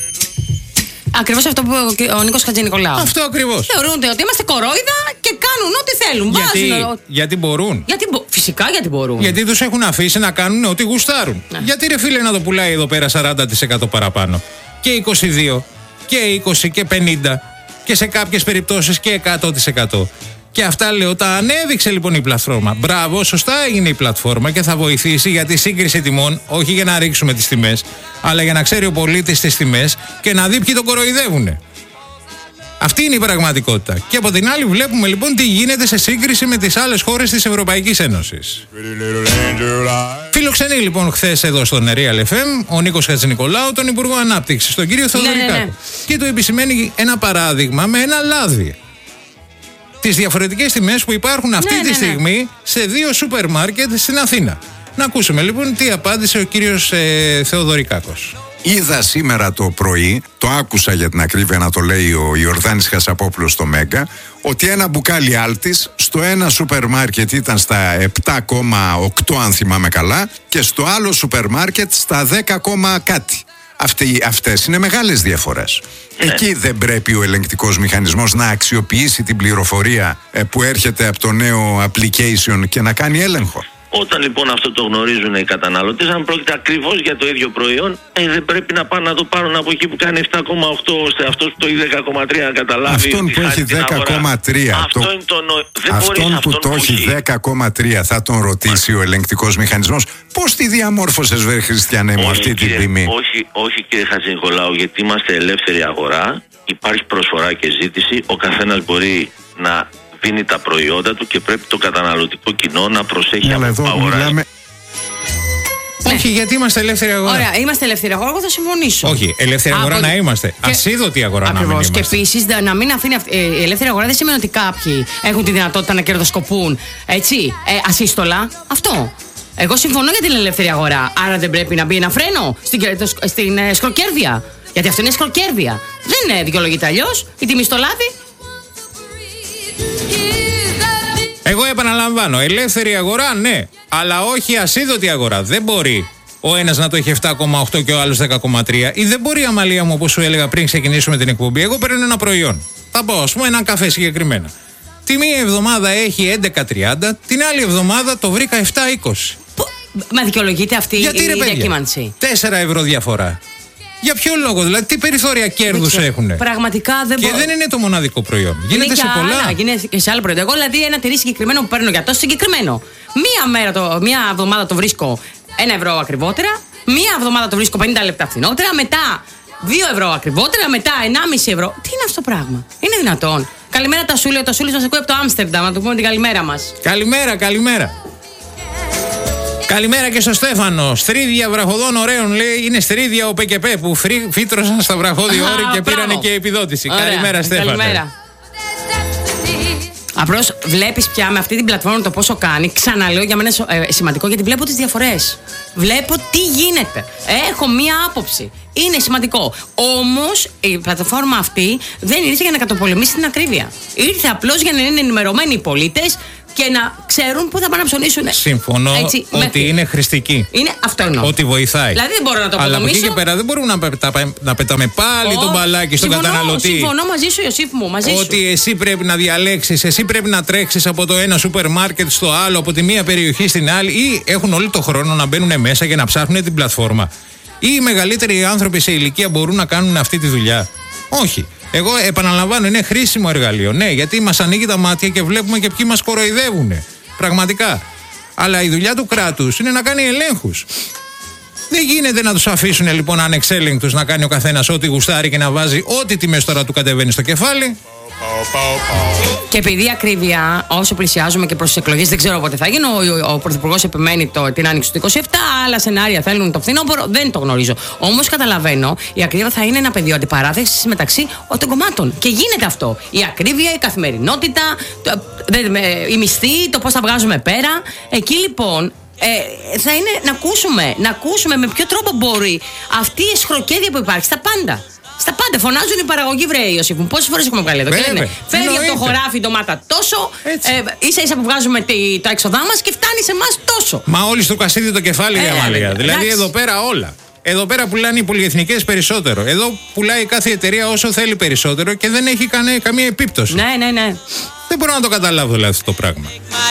Ακριβώς αυτό που είπε ο Νίκος Χατζηνικολάου. Αυτό ακριβώς. Θεωρούνται ότι είμαστε κορόιδα και κάνουν ό,τι θέλουν. Γιατί, Βάζουν... γιατί μπορούν. Γιατί, φυσικά γιατί μπορούν. Γιατί τους έχουν αφήσει να κάνουν ό,τι γουστάρουν. Ναι. Γιατί ρε φίλε να το πουλάει εδώ πέρα σαράντα τοις εκατό παραπάνω. Και είκοσι δύο και είκοσι και πενήντα και σε κάποιες περιπτώσεις και εκατό τοις εκατό. Και αυτά λέω, τα ανέδειξε λοιπόν η πλατφόρμα. Μπράβο, σωστά έγινε η πλατφόρμα και θα βοηθήσει για τη σύγκριση τιμών, όχι για να ρίξουμε τις τιμές, αλλά για να ξέρει ο πολίτης τις τιμές και να δει ποιοι τον κοροϊδεύουνε. Αυτή είναι η πραγματικότητα. Και από την άλλη βλέπουμε λοιπόν τι γίνεται σε σύγκριση με τις άλλες χώρες της Ευρωπαϊκής Ένωσης. Φιλοξενεί λοιπόν χθες εδώ στον Real εφ εμ ο Νίκος Χατζηνικολάου, τον Υπουργό Ανάπτυξης, τον κύριο Θεοδωρικάκο. Ναι, ναι, ναι. Και του επισημαίνει ένα παράδειγμα με ένα λάδι. Τις διαφορετικές τιμές που υπάρχουν αυτή ναι, τη ναι, στιγμή ναι. σε δύο σούπερ μάρκετ στην Αθήνα. Να ακούσουμε λοιπόν τι απάντησε ο κύριος ε, Θεοδωρικάκος. Είδα σήμερα το πρωί, το άκουσα για την ακρίβεια να το λέει ο Ιορδάνης Χασαπόπουλος στο Μέγκα, ότι ένα μπουκάλι Άλτης στο ένα σούπερ μάρκετ ήταν στα επτά κόμμα οκτώ αν θυμάμαι καλά και στο άλλο σούπερ μάρκετ στα δέκα κάτι. Αυτές είναι μεγάλες διαφορές. Ναι. Εκεί δεν πρέπει ο ελεγκτικός μηχανισμός να αξιοποιήσει την πληροφορία που έρχεται από το νέο application και να κάνει έλεγχο. Όταν λοιπόν αυτό το γνωρίζουν οι καταναλωτές, αν πρόκειται ακριβώς για το ίδιο προϊόν, ε, δεν πρέπει να πάνε να το πάρουν από εκεί που κάνει επτά κόμμα οκτώ, ώστε αυτός που το έχει δέκα κόμμα τρία να καταλάβει. Αυτόν που έχει δέκα κόμμα τρία. Αυτό το... είναι το νο... δεν αυτόν αυτόν που το έχει δέκα κόμμα τρία θα τον ρωτήσει ο ελεγκτικός μηχανισμός. Πώς τη διαμόρφωσες, βε Χριστιανέ μου, αυτή κύριε, την τιμή? Όχι, όχι κύριε Χατζηνικολάου, γιατί είμαστε ελεύθερη αγορά, υπάρχει προσφορά και ζήτηση, ο καθένας μπορεί να δίνει τα προϊόντα του και πρέπει το καταναλωτικό κοινό να προσέχει από αυτό που αγοράζει. Ναι. Όχι, γιατί είμαστε ελεύθερη αγορά. Ωραία, είμαστε ελεύθερη αγορά, εγώ θα συμφωνήσω. Όχι, ελεύθερη αγορά από... να είμαστε. Και... ασίδωτη αγορά ακριβώς, να μην είμαστε. Και επίσης να μην αφήνει αυτή... ε, η ελεύθερη αγορά δεν σημαίνει ότι κάποιοι έχουν τη δυνατότητα να κερδοσκοπούν. Έτσι, ε, ασύστολα. Αυτό. Εγώ συμφωνώ για την ελεύθερη αγορά. Άρα δεν πρέπει να μπει ένα φρένο στην, στην ε, σκροκέρδεια. Γιατί αυτό είναι σκροκέρδεια. Δεν είναι δικαιολογείται αλλιώς. Η τιμή στο λάδι. Εγώ επαναλαμβάνω, ελεύθερη αγορά ναι, αλλά όχι ασίδωτη αγορά. Δεν μπορεί ο ένας να το έχει επτά κόμμα οκτώ και ο άλλος δέκα κόμμα τρία. Ή δεν μπορεί, Αμαλία μου, όπως σου έλεγα πριν ξεκινήσουμε την εκπομπή. Εγώ παίρνω ένα προϊόν. Θα πω, ας πούμε, έναν καφέ συγκεκριμένα. Τη μία εβδομάδα έχει έντεκα τριάντα, την άλλη εβδομάδα το βρήκα επτά είκοσι. Μα δικαιολογείται αυτή γιατί, η ρε, διακύμανση? τέσσερα ευρώ διαφορά. Για ποιο λόγο, δηλαδή, τι περιθώρια κέρδους έχουν? Πραγματικά δεν Και μπο... δεν είναι το μοναδικό προϊόν. Γίνεται σε πολλά. Άλλα, γίνεται και σε άλλα προϊόντα. Εγώ δηλαδή ένα τυρί συγκεκριμένο που παίρνω για τόσο συγκεκριμένο. Μία μέρα, το, μία εβδομάδα το βρίσκω ένα ευρώ ακριβότερα. Μία εβδομάδα το βρίσκω πενήντα λεπτά φθηνότερα. Μετά δύο ευρώ ακριβότερα. Μετά ενάμιση ευρώ. Τι είναι αυτό το πράγμα? Είναι δυνατόν? Καλημέρα τα Σούλη. Το Σούλη μας ακούει από το Άμστερνταμ. Να του πούμε την καλημέρα μας. Καλημέρα, καλημέρα. Καλημέρα και στο Στέφανο. Στρίδια βραχοδών ωραίων, λέει. Είναι στρίδια ο ΠΚΠ που φύτρωσαν στα βραχώδη όρη και πήρανε και επιδότηση. Ωραία. Καλημέρα, Στέφανο. Καλημέρα. Απλώς βλέπεις πια με αυτή την πλατφόρμα το πόσο κάνει. Ξαναλέω, για μένα είναι ε, σημαντικό γιατί βλέπω τις διαφορές. Βλέπω τι γίνεται. Έχω μία άποψη. Είναι σημαντικό. Όμως η πλατφόρμα αυτή δεν ήρθε για να καταπολεμήσει την ακρίβεια. Ήρθε απλώς για να είναι ενημερωμένοι οι πολίτες και να ξέρουν πού θα πάνε να ψωνίσουν. Συμφωνώ έτσι, ότι μέχρι. Είναι χρηστική. Είναι αυτό εννοώ. Ότι βοηθάει. Δηλαδή δεν μπορώ να το αποδομήσω. Αλλά από εκεί και πέρα δεν μπορούμε να, πετά, να πετάμε πάλι oh, τον μπαλάκι στον συμφωνώ, καταναλωτή. Συμφωνώ μαζί σου, Ιωσήφ μου. Μαζί ότι σου. εσύ πρέπει να διαλέξεις, εσύ πρέπει να τρέξεις από το ένα σούπερ μάρκετ στο άλλο, από τη μία περιοχή στην άλλη, ή έχουν όλο το χρόνο να μπαίνουν μέσα και να ψάχνουν την πλατφόρμα. Ή οι μεγαλύτεροι άνθρωποι σε ηλικία μπορούν να κάνουν αυτή τη δουλειά? Όχι. Εγώ επαναλαμβάνω, είναι χρήσιμο εργαλείο. Ναι, γιατί μας ανοίγει τα μάτια και βλέπουμε και ποιοι μας κοροϊδεύουν. Πραγματικά. Αλλά η δουλειά του κράτους είναι να κάνει ελέγχους. Δεν γίνεται να τους αφήσουν λοιπόν ανεξέλεγκτους να κάνει ο καθένας ό,τι γουστάρει και να βάζει ό,τι τιμές τώρα του κατεβαίνει στο κεφάλι. Και επειδή η ακρίβεια, όσο πλησιάζουμε και προς τις εκλογές, δεν ξέρω πότε θα γίνει. Ο, ο, ο Πρωθυπουργός επιμένει το, την άνοιξη του είκοσι επτά, άλλα σενάρια θέλουν το φθινόπωρο. Δεν το γνωρίζω. Όμως καταλαβαίνω, η ακρίβεια θα είναι ένα πεδίο αντιπαράθεσης μεταξύ των κομμάτων. Και γίνεται αυτό. Η ακρίβεια, η καθημερινότητα, το, η μισθή, το πώς θα βγάζουμε πέρα. Εκεί λοιπόν. Ε, θα είναι να ακούσουμε, να ακούσουμε με ποιο τρόπο μπορεί αυτή η σχροκέδια που υπάρχει στα πάντα. Στα πάντα φωνάζουν οι παραγωγοί, βρε Ιωσήφ μου. Πόσες φορές έχουμε βγάλει εδώ? Και λένε, φεύγει από το χωράφι η ντομάτα τόσο, ε, ίσα ίσα που βγάζουμε τη, τα έξοδά μας και φτάνει σε εμάς τόσο. Μα όλοι στο κασίδι το κεφάλι, ε, Αμαλία. Δηλαδή εντάξει. Εδώ πέρα όλα. Εδώ πέρα πουλάνε οι πολυεθνικές περισσότερο. Εδώ πουλάει κάθε εταιρεία όσο θέλει περισσότερο και δεν έχει κανέ, καμία επίπτωση. Ναι, ναι, ναι. Δεν μπορώ να το καταλάβω δηλαδή αυτό το πράγμα.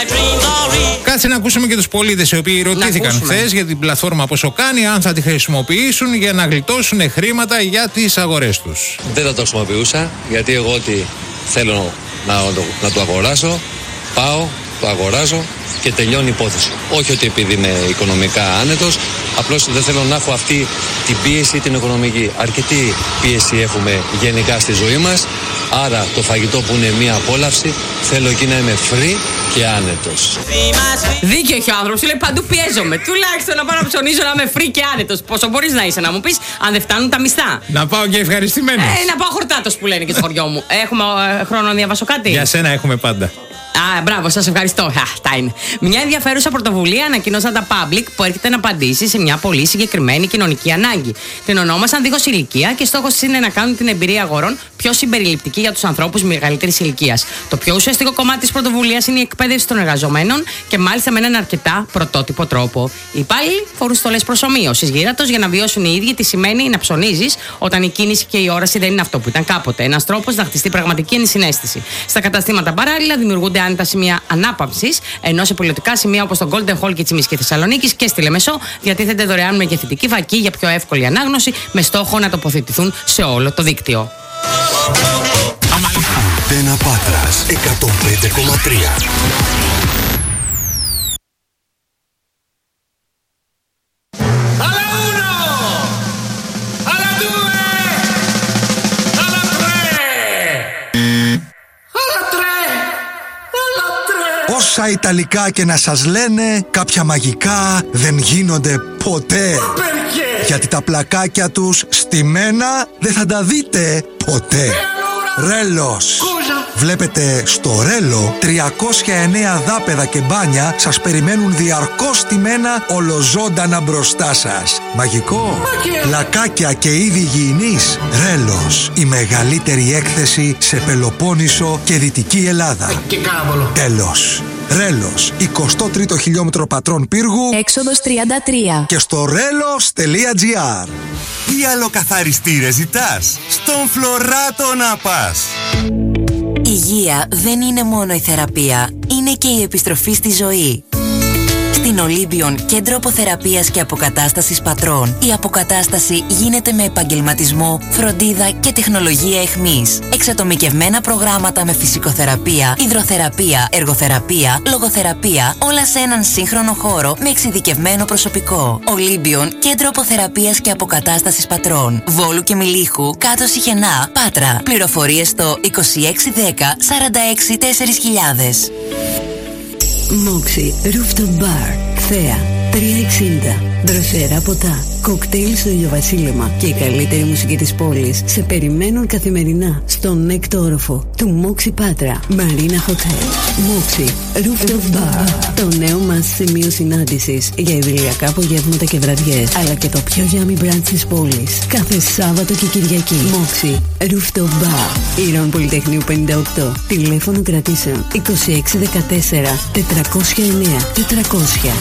Κάτσε να ακούσουμε και τους πολίτες οι οποίοι ρωτήθηκαν χθες για την πλατφόρμα πόσο κάνει, αν θα τη χρησιμοποιήσουν για να γλιτώσουν χρήματα για τις αγορές τους. Δεν θα το χρησιμοποιούσα γιατί εγώ ότι θέλω να το, να το αγοράσω, πάω, το αγοράζω και τελειώνει η υπόθεση. Όχι ότι επειδή είμαι οικονομικά άνετος, απλώς δεν θέλω να έχω αυτή την πίεση την οικονομική. Αρκετή πίεση έχουμε γενικά στη ζωή μας, άρα το φαγητό που είναι μία απόλαυση θέλω εκεί να είμαι free και άνετος. Δίκαιο έχει ο άνθρωπος, λέει παντού πιέζομαι. Τουλάχιστον να πάω να ψωνίζω να είμαι free και άνετος. Πόσο μπορείς να είσαι, να μου πεις, αν δεν φτάνουν τα μισθά. Να πάω και ευχαριστημένος. Ε, να πάω χορτάτος που λένε και στο χωριό μου. Έχουμε ε, χρόνο να διαβάσω κάτι? Για σένα έχουμε πάντα. Α, μπράβο, σας ευχαριστώ. Α, τα είναι. Μια ενδιαφέρουσα πρωτοβουλία ανακοινώσαν τα Public που έρχεται να απαντήσει σε μια πολύ συγκεκριμένη κοινωνική ανάγκη. Την ονόμασαν δίχως ηλικία και στόχος της είναι να κάνουν την εμπειρία αγορών πιο συμπεριληπτική για τους ανθρώπους μεγαλύτερης ηλικίας. Το πιο ουσιαστικό κομμάτι της πρωτοβουλίας είναι η εκπαίδευση των εργαζομένων και μάλιστα με έναν αρκετά πρωτότυπο τρόπο. Οι υπάλληλοι φορούν στολές προσομοίωσης γύρατος για να βιώσουν οι ίδιοι τι σημαίνει να ψωνίζεις όταν η κίνηση και η όραση δεν είναι αυτό που ήταν κάποτε. Ένας τρόπος να χτιστεί πραγματική ενσυναίσθηση. Στα καταστήματα παράλληλα δημιουργούνται άνετα σημεία ανάπαυσης, ενώ σε πολιτικά σημεία όπως το Golden Hall Κιτσιμής και Θεσσαλονίκης και στη Λεμεσό διατίθεται δωρεάν μεγεθυντική φακή για πιο εύκολη ανάγνωση με στόχο να τοποθετηθούν σε όλο το δίκτυο. Αντένα Πάτρας εκατόν πέντε κόμμα τρία. Όσα Ιταλικά και να σας λένε, κάποια μαγικά δεν γίνονται ποτέ. Γιατί τα πλακάκια τους στημένα δεν θα τα δείτε ποτέ. Ρέλος. Βλέπετε, στο Ρέλο τριακόσια εννέα δάπεδα και μπάνια σας περιμένουν διαρκώς στημένα ολοζώντανα μπροστά σας. Μαγικό. Πλακάκια και είδη υγιεινής. Ρέλος. Η μεγαλύτερη έκθεση σε Πελοπόννησο και Δυτική Ελλάδα. Τέλος. Ρέλος, εικοστό τρίτο χιλιόμετρο Πατρών Πύργου, έξοδος τριάντα τρία. Και στο ρέλος τελεία τζι άρ. Τι άλλο καθαριστήρε ζητάς? Στον Φλωράτο να πας. Υγεία δεν είναι μόνο η θεραπεία, είναι και η επιστροφή στη ζωή. Στην Ολύμπιον, κέντρο αποθεραπείας και αποκατάστασης πατρών, η αποκατάσταση γίνεται με επαγγελματισμό, φροντίδα και τεχνολογία εχμής. Εξατομικευμένα προγράμματα με φυσικοθεραπεία, υδροθεραπεία, εργοθεραπεία, λογοθεραπεία, όλα σε έναν σύγχρονο χώρο με εξειδικευμένο προσωπικό. Ολύμπιον, κέντρο αποθεραπείας και αποκατάστασης πατρών. Βόλου και Μιλίχου, κάτω Σιχενά, Πάτρα. Πληροφορίες στο είκοσι έξι δέκα σαράντα έξι τέσσερις χιλιάδες. Μόξι, Rooftop Bar, Θέα, τριακόσια εξήντα. Δροσερά ποτά, κοκτέιλ στο ηλιοβασίλεμα και η καλύτερη μουσική της πόλης σε περιμένουν καθημερινά στον έκτο όροφο του Μόξι Πάτρα, Marina Hotel. Μόξι, Rooftop Bar, το νέο μας σημείο συνάντησης για ιδηλιακά απογεύματα και βραδιές, αλλά και το πιο yummy brunch της πόλης, κάθε Σάββατο και Κυριακή. Μόξι, Rooftop Bar, Ήρων Πολυτεχνείου πενήντα οκτώ, τηλέφωνο κρατήσεων είκοσι έξι δεκατέσσερα τετρακόσια εννέα τετρακόσια.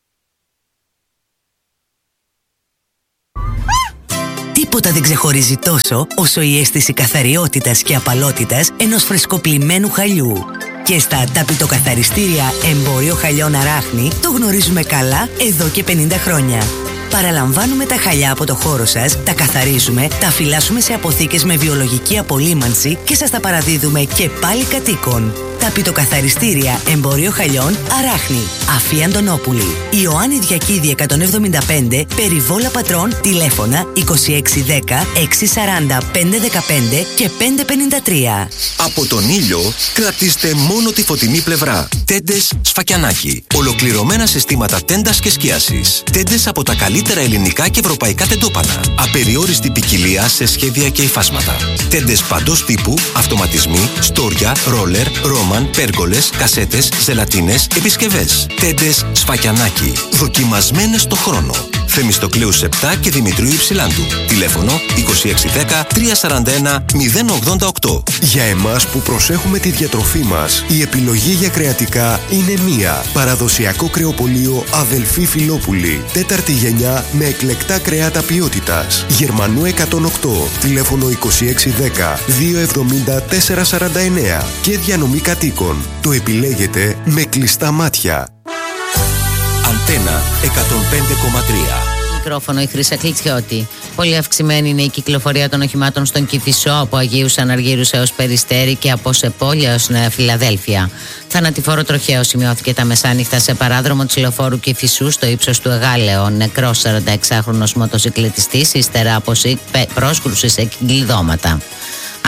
Τίποτα δεν ξεχωρίζει τόσο όσο η αίσθηση καθαριότητας και απαλότητας ενός φρεσκοπλημμένου χαλιού. Και στα ταπητοκαθαριστήρια Εμπόριο Χαλιών Αράχνη το γνωρίζουμε καλά εδώ και πενήντα χρόνια. Παραλαμβάνουμε τα χαλιά από το χώρο σας, τα καθαρίζουμε, τα φυλάσσουμε σε αποθήκες με βιολογική απολύμανση και σας τα παραδίδουμε και πάλι κατοίκων. Ταπητοκαθαριστήρια Εμπόριο Χαλιών Αράχνη. Αφή Αντωνόπουλη. Ιωάννη Διακίδη εκατόν εβδομήντα πέντε, Περιβόλα Πατρών, τηλέφωνα είκοσι έξι δέκα έξι σαράντα πέντε δεκαπέντε και πέντε πενήντα τρία. Από τον ήλιο κρατήστε μόνο τη φωτεινή πλευρά. Τέντες Σφακιανάκι. Ολοκληρωμένα συστήματα τέντας και σκίασης. Τέντες από τα καλύτερα ελληνικά και ευρωπαϊκά τεντόπανα. Απεριόριστη ποικιλία σε σχέδια και υφάσματα. Τέντες παντός τύπου, αυτοματισμοί, στόρια, ρόλερ, ρόμαν, πέργολες, κασέτες, ζελατίνες, επισκευές. Τέντες Σφακιανάκι. Δοκιμασμένες στο χρόνο. Θεμιστοκλέους επτά και Δημητρίου Υψηλάντου. Τηλέφωνο είκοσι έξι δέκα τριακόσια σαράντα ένα μηδέν ογδόντα οκτώ. Για εμάς που προσέχουμε τη διατροφή μας, η επιλογή για κρεατικά είναι μία. Παραδοσιακό κρεοπωλείο Αδελφή Φιλόπουλη. Τέταρτη γενιά με εκλεκτά κρεάτα ποιότητας. Γερμανού εκατόν οκτώ. Τηλέφωνο είκοσι έξι δέκα διακόσια εβδομήντα τέσσερα σαράντα εννέα. Και διανομή κατοίκων. Το επιλέγετε με κλειστά μάτια. Αντένα εκατόν πέντε κόμμα τρία. Μικρόφωνο η Χρύσα Κλιτσιώτη. Πολύ αυξημένη είναι η κυκλοφορία των οχημάτων στον Κηφισό από Αγίους Αναργύρους έως Περιστέρη και από Σεπόλια έως Νέα Φιλαδέλφια. Θανατηφόρο τροχαίο σημειώθηκε τα μεσάνυχτα σε παράδρομο της λεωφόρου Κηφισού στο ύψος του Εγάλεο. Νεκρός σαρανταεξάχρονος μοτοσυκλετιστής ύστερα από πρόσκρουση σε κλειδώματα.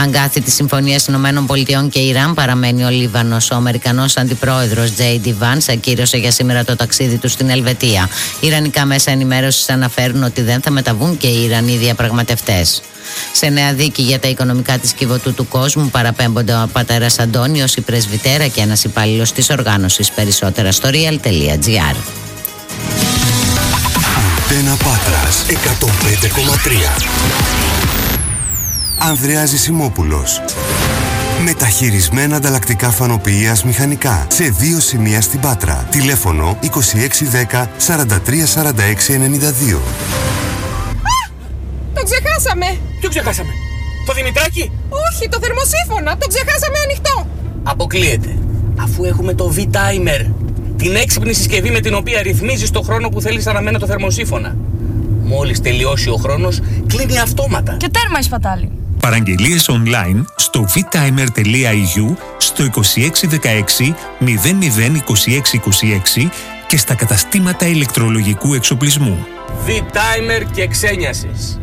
Αγκάθι τη Συμφωνία ΗΠΑ και Ιράν παραμένει ο Λίβανος. Ο Αμερικανός αντιπρόεδρος τζέι ντι Vance ακύρωσε για σήμερα το ταξίδι του στην Ελβετία. Ιρανικά μέσα ενημέρωσης αναφέρουν ότι δεν θα μεταβούν και οι Ιρανοί διαπραγματευτές. Σε νέα δίκη για τα οικονομικά της Κιβωτού του κόσμου παραπέμπονται ο πατέρας Αντώνιος, η πρεσβυτέρα και ένας υπάλληλος της οργάνωσης. Περισσότερα στο real τελεία gr. Αντένα Πάτρας εκατόν πέντε κόμμα τρία. Ανδρέας Ζησιμόπουλος. Μεταχειρισμένα ανταλλακτικά φανοποιείας μηχανικά σε δύο σημεία στην Πάτρα. Τηλέφωνο είκοσι έξι δέκα σαράντα τρία σαράντα έξι ενενήντα δύο. Το ξεχάσαμε! Ποιο ξεχάσαμε? Το Δημητράκη? Όχι, το θερμοσύφωνα! Το ξεχάσαμε ανοιχτό! Αποκλείεται. Αφού έχουμε το V-Timer, την έξυπνη συσκευή με την οποία ρυθμίζεις το χρόνο που θέλεις αναμένα το θερμοσύφωνα. Μόλις τελειώσει ο χρόνος, κλείνει αυτόματα. Και τέρμα η σπατάλη. Παραγγελίες online στο vtimer τελεία ι γιου, στο είκοσι έξι δεκαέξι μηδέν μηδέν είκοσι έξι είκοσι έξι και στα καταστήματα ηλεκτρολογικού εξοπλισμού. V-Timer και ξένιασης.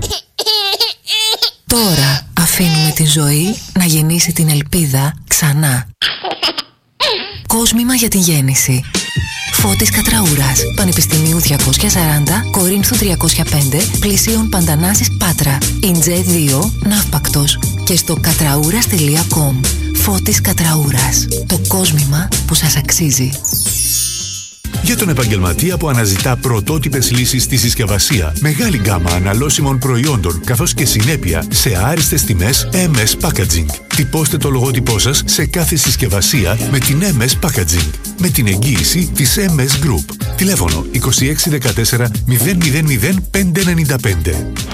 Τώρα αφήνουμε τη ζωή να γεννήσει την ελπίδα ξανά. Κόσμημα για τη γέννηση. Φώτης Κατραούρας, Πανεπιστημίου διακόσια σαράντα, Κορίνθου τριακόσια πέντε, πλησίων Παντανάσης Πάτρα. Ιντζέ δύο, Ναύπακτος και στο κατραούρας τελεία κομ. Φώτης Κατραούρας, το κόσμημα που σας αξίζει. Για τον επαγγελματία που αναζητά πρωτότυπες λύσεις στη συσκευασία, μεγάλη γκάμα αναλώσιμων προϊόντων καθώς και συνέπεια σε άριστες τιμές εμ ες Packaging. Τυπώστε το λογότυπό σας σε κάθε συσκευασία με την εμ ες Packaging, με την εγγύηση της εμ ες Group. Τηλέφωνο είκοσι έξι δεκατέσσερα μηδέν μηδέν μηδέν πέντε ενενήντα πέντε.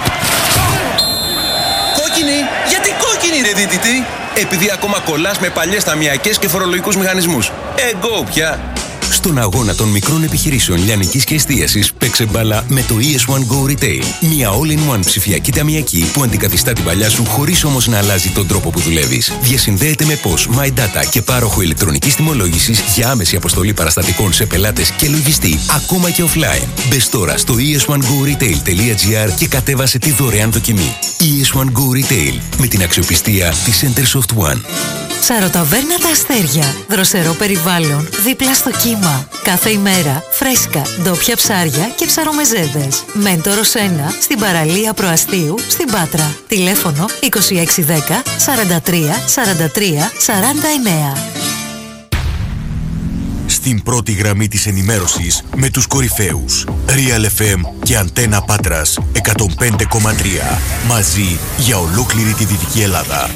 Κόκκινη! Γιατί κόκκινη ρε δίτητη? Επειδή ακόμα κολλάς με παλιές ταμιακές και φορολογικούς μηχανισμούς. Εγκό πια! Στον αγώνα των μικρών επιχειρήσεων λιανικής και εστίασης, παίξε μπάλα με το ι ες one Go Retail. Μια all-in-one ψηφιακή ταμιακή που αντικαθιστά την παλιά σου χωρίς όμως να αλλάζει τον τρόπο που δουλεύεις. Διασυνδέεται με P O S, MyData και πάροχο ηλεκτρονικής τιμολόγησης για άμεση αποστολή παραστατικών σε πελάτες και λογιστή, ακόμα και offline. Μπες τώρα στο ι ες one go retail τελεία gr και κατέβασε τη δωρεάν δοκιμή. ι ες one Go Retail, με την αξιοπιστία της Centersoft One. Σαροταβέρνα Τα Αστέρια. Δροσερό περιβάλλον, δίπλα στο κύμα. Κάθε ημέρα φρέσκα, ντόπια ψάρια και ψαρομεζέδες. Μέντορος ένα, στην παραλία Προαστίου, στην Πάτρα. Τηλέφωνο είκοσι έξι δέκα σαράντα τρία σαράντα τρία σαράντα εννέα. Στην πρώτη γραμμή της ενημέρωσης με τους κορυφαίους Real εφ εμ και Αντένα Πάτρας εκατόν πέντε κόμμα τρία. Μαζί για ολόκληρη τη Δυτική Ελλάδα.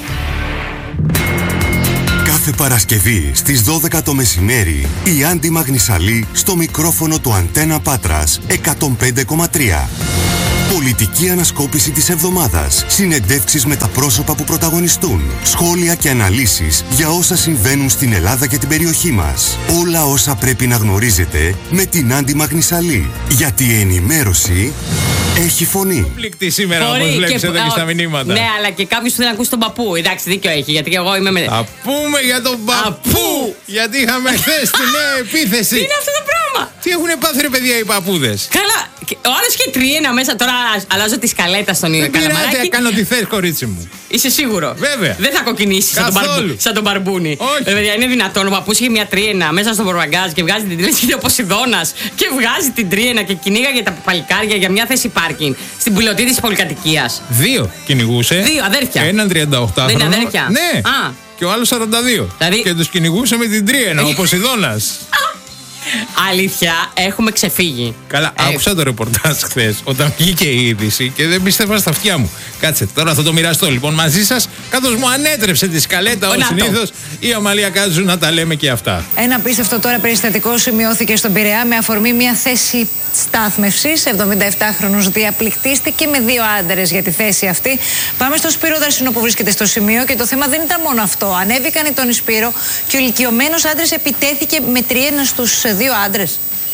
Κάθε Παρασκευή στις δώδεκα το μεσημέρι η Άντι Μαγνησαλή στο μικρόφωνο του Αντένα Πάτρας εκατόν πέντε κόμμα τρία. Πολιτική ανασκόπηση της εβδομάδας, συνεντεύξεις με τα πρόσωπα που πρωταγωνιστούν, σχόλια και αναλύσεις για όσα συμβαίνουν στην Ελλάδα και την περιοχή μας. Όλα όσα πρέπει να γνωρίζετε με την Άντι Μαγνησαλή. Γιατί η ενημέρωση έχει φωνή. Πληκτή σήμερα όπως βλέπεις εδώ και στα μηνύματα. Ναι, αλλά και κάποιος θέλει να ακούσει τον παππού. Εντάξει, δίκιο έχει, γιατί και εγώ είμαι με. Θα πούμε για τον παππού! Γιατί είχαμε χθες τη νέα επίθεση. Τι είναι αυτό το πράγμα? Τι έχουν πάθει ρε παιδιά οι παππούδες? Καλά, ο άλλος είχε τριένα μέσα, τώρα αλλάζω τη σκαλέτα στον ίδιο καλαμαράκι. Δεν πειράζει, κάνω τι θες κορίτσι μου. Είσαι σίγουρο? Βέβαια. Δεν θα κοκκινήσεις σαν, σαν τον μπαρμπούνι. Όχι. Δηλαδή, είναι δυνατόν ο παππούς είχε μια τριένα μέσα στον προβαγκάζ και βγάζει την τριένα και ο Ποσειδώνας και βγάζει την τριένα και κυνήγαγε τα παλικάρια για μια θέση πάρκινγκ στην πιλωτή της πολυκατοικίας. Δύο κυνηγούσε. Δύο αδέρφια. Έναν τριανταοκτάχρονο. Δεν είναι αδέρφια. Ναι. Α. Και ο άλλος σαράντα δύο. Δηλαδή... Και τους κυνηγούσε με την τριένα, ο Ποσειδώνας. Αλήθεια, έχουμε ξεφύγει. Καλά, ε... άκουσα το ρεπορτάζ χθες όταν βγήκε η είδηση και δεν πίστευα στα αυτιά μου. Κάτσε, τώρα θα το μοιραστώ λοιπόν μαζί σας. Καθώς μου ανέτρεψε τη σκαλέτα ως συνήθως, η Αμαλία Κάζου να τα λέμε και αυτά. Ένα απίστευτο τώρα περιστατικό σημειώθηκε στον Πειραιά με αφορμή μια θέση στάθμευσης. εβδομηνταεπτάχρονος διαπληκτίστηκε με δύο άντρες για τη θέση αυτή. Πάμε στο Σπύρο Δαρσινό που βρίσκεται στο σημείο και το θέμα δεν ήταν μόνο αυτό. Ανέβηκαν οι τον Σπύρο και ο ηλικιωμένος άντρας επιτέθηκε με τριένα στους δύο άντρες.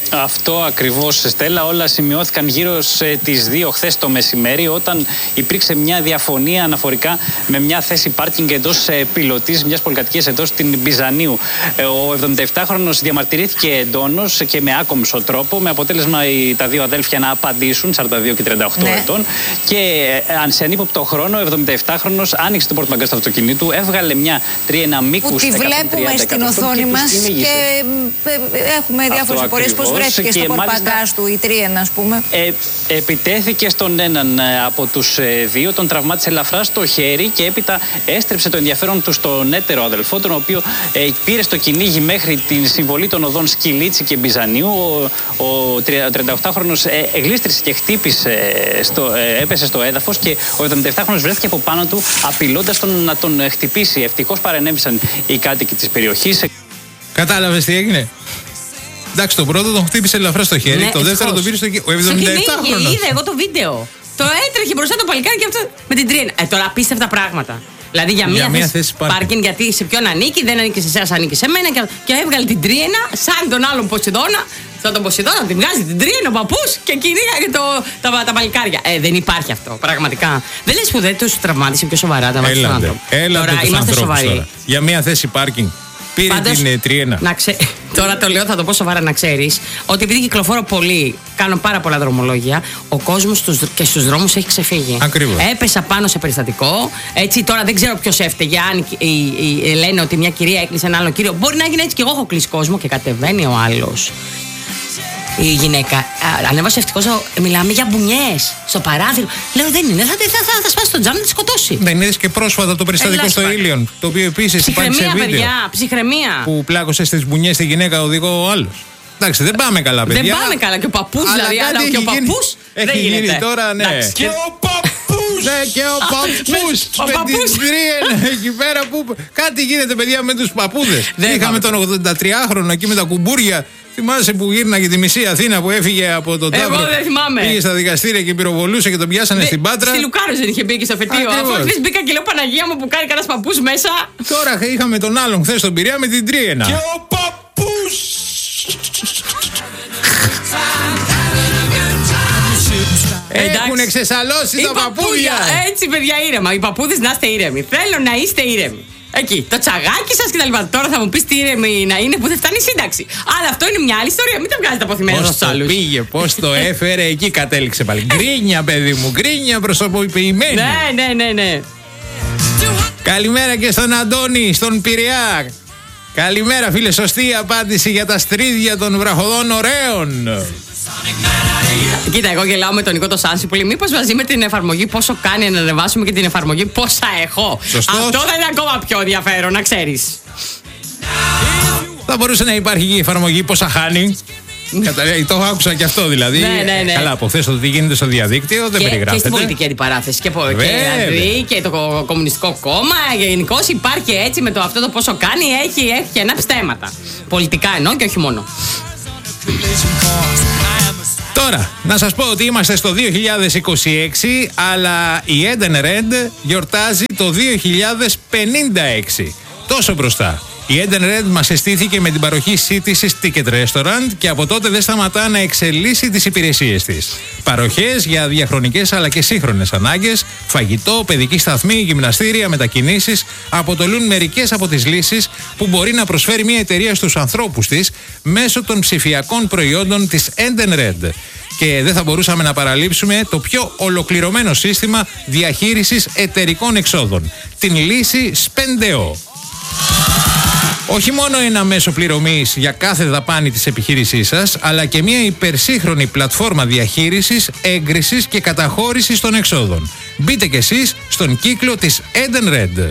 Αυτό ακριβώς, Στέλλα. Όλα σημειώθηκαν γύρω στις δύο χθες το μεσημέρι, όταν υπήρξε μια διαφωνία αναφορικά με μια θέση πάρκινγκ εντός πιλωτής μιας πολυκατοικίας εδώ στην Μπιζανίου. Ο εβδομηνταεπτάχρονος διαμαρτυρήθηκε εντόνως και με άκομψο τρόπο, με αποτέλεσμα οι, τα δύο αδέλφια να απαντήσουν, σαράντα δύο και τριάντα οκτώ ναι. ετών. Και αν σε ανύποπτο χρόνο, ο εβδομηνταεπτάχρονος άνοιξε την πορτμπαγκάζ του αυτοκινήτου, έβγαλε μια τριένα μήκους που τη βλέπουμε στην οθόνη μας και, και έχουμε διάφορες απορίες πώς βρέθηκε στο πορτμπαγκάζ του η τριένα, ας πούμε. Ε, επιτέθηκε στον έναν από τους δύο, τον τραυμάτισε ελαφρά στο χέρι και έπειτα έστρεψε το ενδιαφέρον του στον έτερο αδελφό, τον οποίο ε, πήρε στο κυνήγι μέχρι την συμβολή των οδών Σκυλίτσι και Μπιζανίου. Ο, ο τριανταοκτάχρονος ε, εγλίστρησε και χτύπησε, στο, ε, έπεσε στο έδαφος και ο εβδομηνταεπτάχρονος βρέθηκε από πάνω του, απειλώντας τον να τον χτυπήσει. Ευτυχώς παρενέβησαν οι κάτοικοι της περιοχής. Κατάλαβες τι έγινε? Εντάξει, τον πρώτο τον χτύπησε ελαφρά στο χέρι, ναι, το δεύτερο τον πήρε στο χέρι. Ο εβδομηνταεπτάχρονος. Είδα εγώ το βίντεο. Το έτρεχε μπροστά το παλικάρι και αυτό με την τριένα. Ε, τώρα απίστευτα πράγματα. Δηλαδή για μία, για μία θέση, θέση πάρκινγκ, γιατί σε ποιον ανήκει, δεν ανήκει σε εσάς, ανήκει σε μένα. Και, και έβγαλε την τριένα σαν τον άλλον Ποσειδώνα. Σαν τον Ποσειδώνα, την βγάζει την τριένα ο παππούς και κυνήγαγε τα, τα παλικάρια. Ε, δεν υπάρχει αυτό, πραγματικά. Δεν λες που δεν τους τραυμάτισε πιο σοβαρά τα μάτια του άνθρωπου. Τώρα είμαστε σοβαροί. Για μία θέση πάρκινγκ. Πήρε πάντως, την τριένα. Να ξέ... Τώρα το λέω, θα το πω σοβαρά, να ξέρεις ότι επειδή κυκλοφορώ πολύ, κάνω πάρα πολλά δρομολόγια, ο κόσμος στους... και στους δρόμους έχει ξεφύγει. Ακριβώς. Έπεσα πάνω σε περιστατικό. Έτσι, τώρα δεν ξέρω ποιος έφταιγε. Αν η, η, η, λένε ότι μια κυρία έκλεισε έναν άλλο κύριο, μπορεί να γίνει έτσι και εγώ έχω κλείσει κόσμο και κατεβαίνει ο άλλος. Η γυναίκα ανέβασε ευτυχώς. Μιλάμε για μπουνιές στο παράθυρο. Λέω δεν είναι, θα, θα, θα, θα σπάσει τον τζάμι να τη σκοτώσει. Δεν είδες και πρόσφατα το περιστατικό στο Ήλιον, το οποίο επίσης υπάρχει σε βίντεο. Παιδιά, ψυχραιμία. Που πλάκωσε στις μπουνιές τη γυναίκα οδηγό ο άλλος. Εντάξει, δεν πάμε καλά, παιδιά. Δεν πάμε καλά. Και ο παππούς δηλαδή. Αλλά και ο παππούς έχει γίνει τώρα, ναι. Και ο παππούς. Ναι, και ο παππούς. Με την τριένα εκεί πέρα που. Κάτι γίνεται, παιδιά, με τους παππούδες. Είχαμε τον ογδοντατριάχρονο εκεί με τα κουμπούρια. Θυμάσαι που γύρναγε τη μισή Αθήνα που έφυγε από τον Ταύρο? Εγώ δεν θυμάμαι. Πήγε στα δικαστήρια και πυροβολούσε και τον πιάσανε Δε, στην Πάτρα. Στη Λουκάρος δεν είχε μπει και στο φετίο. Αφού χθες μπήκα και λέω Παναγία μου που κάνει κανένας παππούς μέσα. Τώρα είχαμε τον άλλον χθες στον Πειραιά με την Τριένα. Και ο παππούς. Έχουν ξεσαλώσει τα παππούδια. Έτσι, παιδιά, ήρεμα. Οι παππούδες να είστε ήρεμοι. Θέλω να είστε ήρεμοι. Εκεί, το τσαγάκι σας και τα λοιπά. Τώρα θα μου πεις τι ήρεμη να είναι που δεν φτάνει η σύνταξη. Αλλά αυτό είναι μια άλλη ιστορία. Μην τα βγάζετε αποθυμένα στους άλλους. Πώς το πήγε, πώς το έφερε, εκεί κατέληξε πάλι. Γκρίνια, παιδί μου, γκρίνια προσωποποιημένη. Ναι, ναι, ναι, ναι. Καλημέρα και στον Αντώνη, στον Πειραιά. Καλημέρα, φίλε. Σωστή απάντηση για τα στρίδια των βραχοδών ωραίων. Κοίτα, εγώ γελάω με τον Νικό το Σάνση που λέει μήπως μαζί με την εφαρμογή πόσο κάνει να ανεβάσουμε και την εφαρμογή πόσα έχω. Σωστός. Αυτό θα είναι ακόμα πιο ενδιαφέρον, να ξέρεις. Θα μπορούσε να υπάρχει και η εφαρμογή πόσα χάνει. Το άκουσα και αυτό δηλαδή. Ναι, ναι, ναι. Καλά, από χθες το τι γίνεται στο διαδίκτυο δεν και, περιγράφεται. Και στην πολιτική αντιπαράθεση. Και, και, δηλαδή, και το Κομμουνιστικό Κόμμα. Γενικώς υπάρχει έτσι με το αυτό το πόσο κάνει. Έχει, έχει και ένα ψέματα. Πολιτικά εννοώ και όχι μόνο. Τώρα, να σας πω ότι είμαστε στο δύο χιλιάδες είκοσι έξι, αλλά η Edenred γιορτάζει το δύο χιλιάδες πενήντα έξι. Τόσο μπροστά. Η Edenred μας εστίθηκε με την παροχή σύντησης Ticket Restaurant και από τότε δεν σταματά να εξελίσσει τις υπηρεσίες της. Παροχές για διαχρονικές αλλά και σύγχρονες ανάγκες, φαγητό, παιδική σταθμή, γυμναστήρια, μετακινήσεις αποτελούν μερικές από τις λύσεις που μπορεί να προσφέρει μια εταιρεία στους ανθρώπους της μέσω των ψηφιακών προϊόντων της Edenred. Και δεν θα μπορούσαμε να παραλείψουμε το πιο ολοκληρωμένο σύστημα διαχείρισης εταιρικών εξόδων. Την λύση Spendeo. Όχι μόνο ένα μέσο πληρωμής για κάθε δαπάνη της επιχείρησής σας, αλλά και μια υπερσύγχρονη πλατφόρμα διαχείρισης, έγκρισης και καταχώρησης των εξόδων. Μπείτε κι εσείς στον κύκλο της Edenred.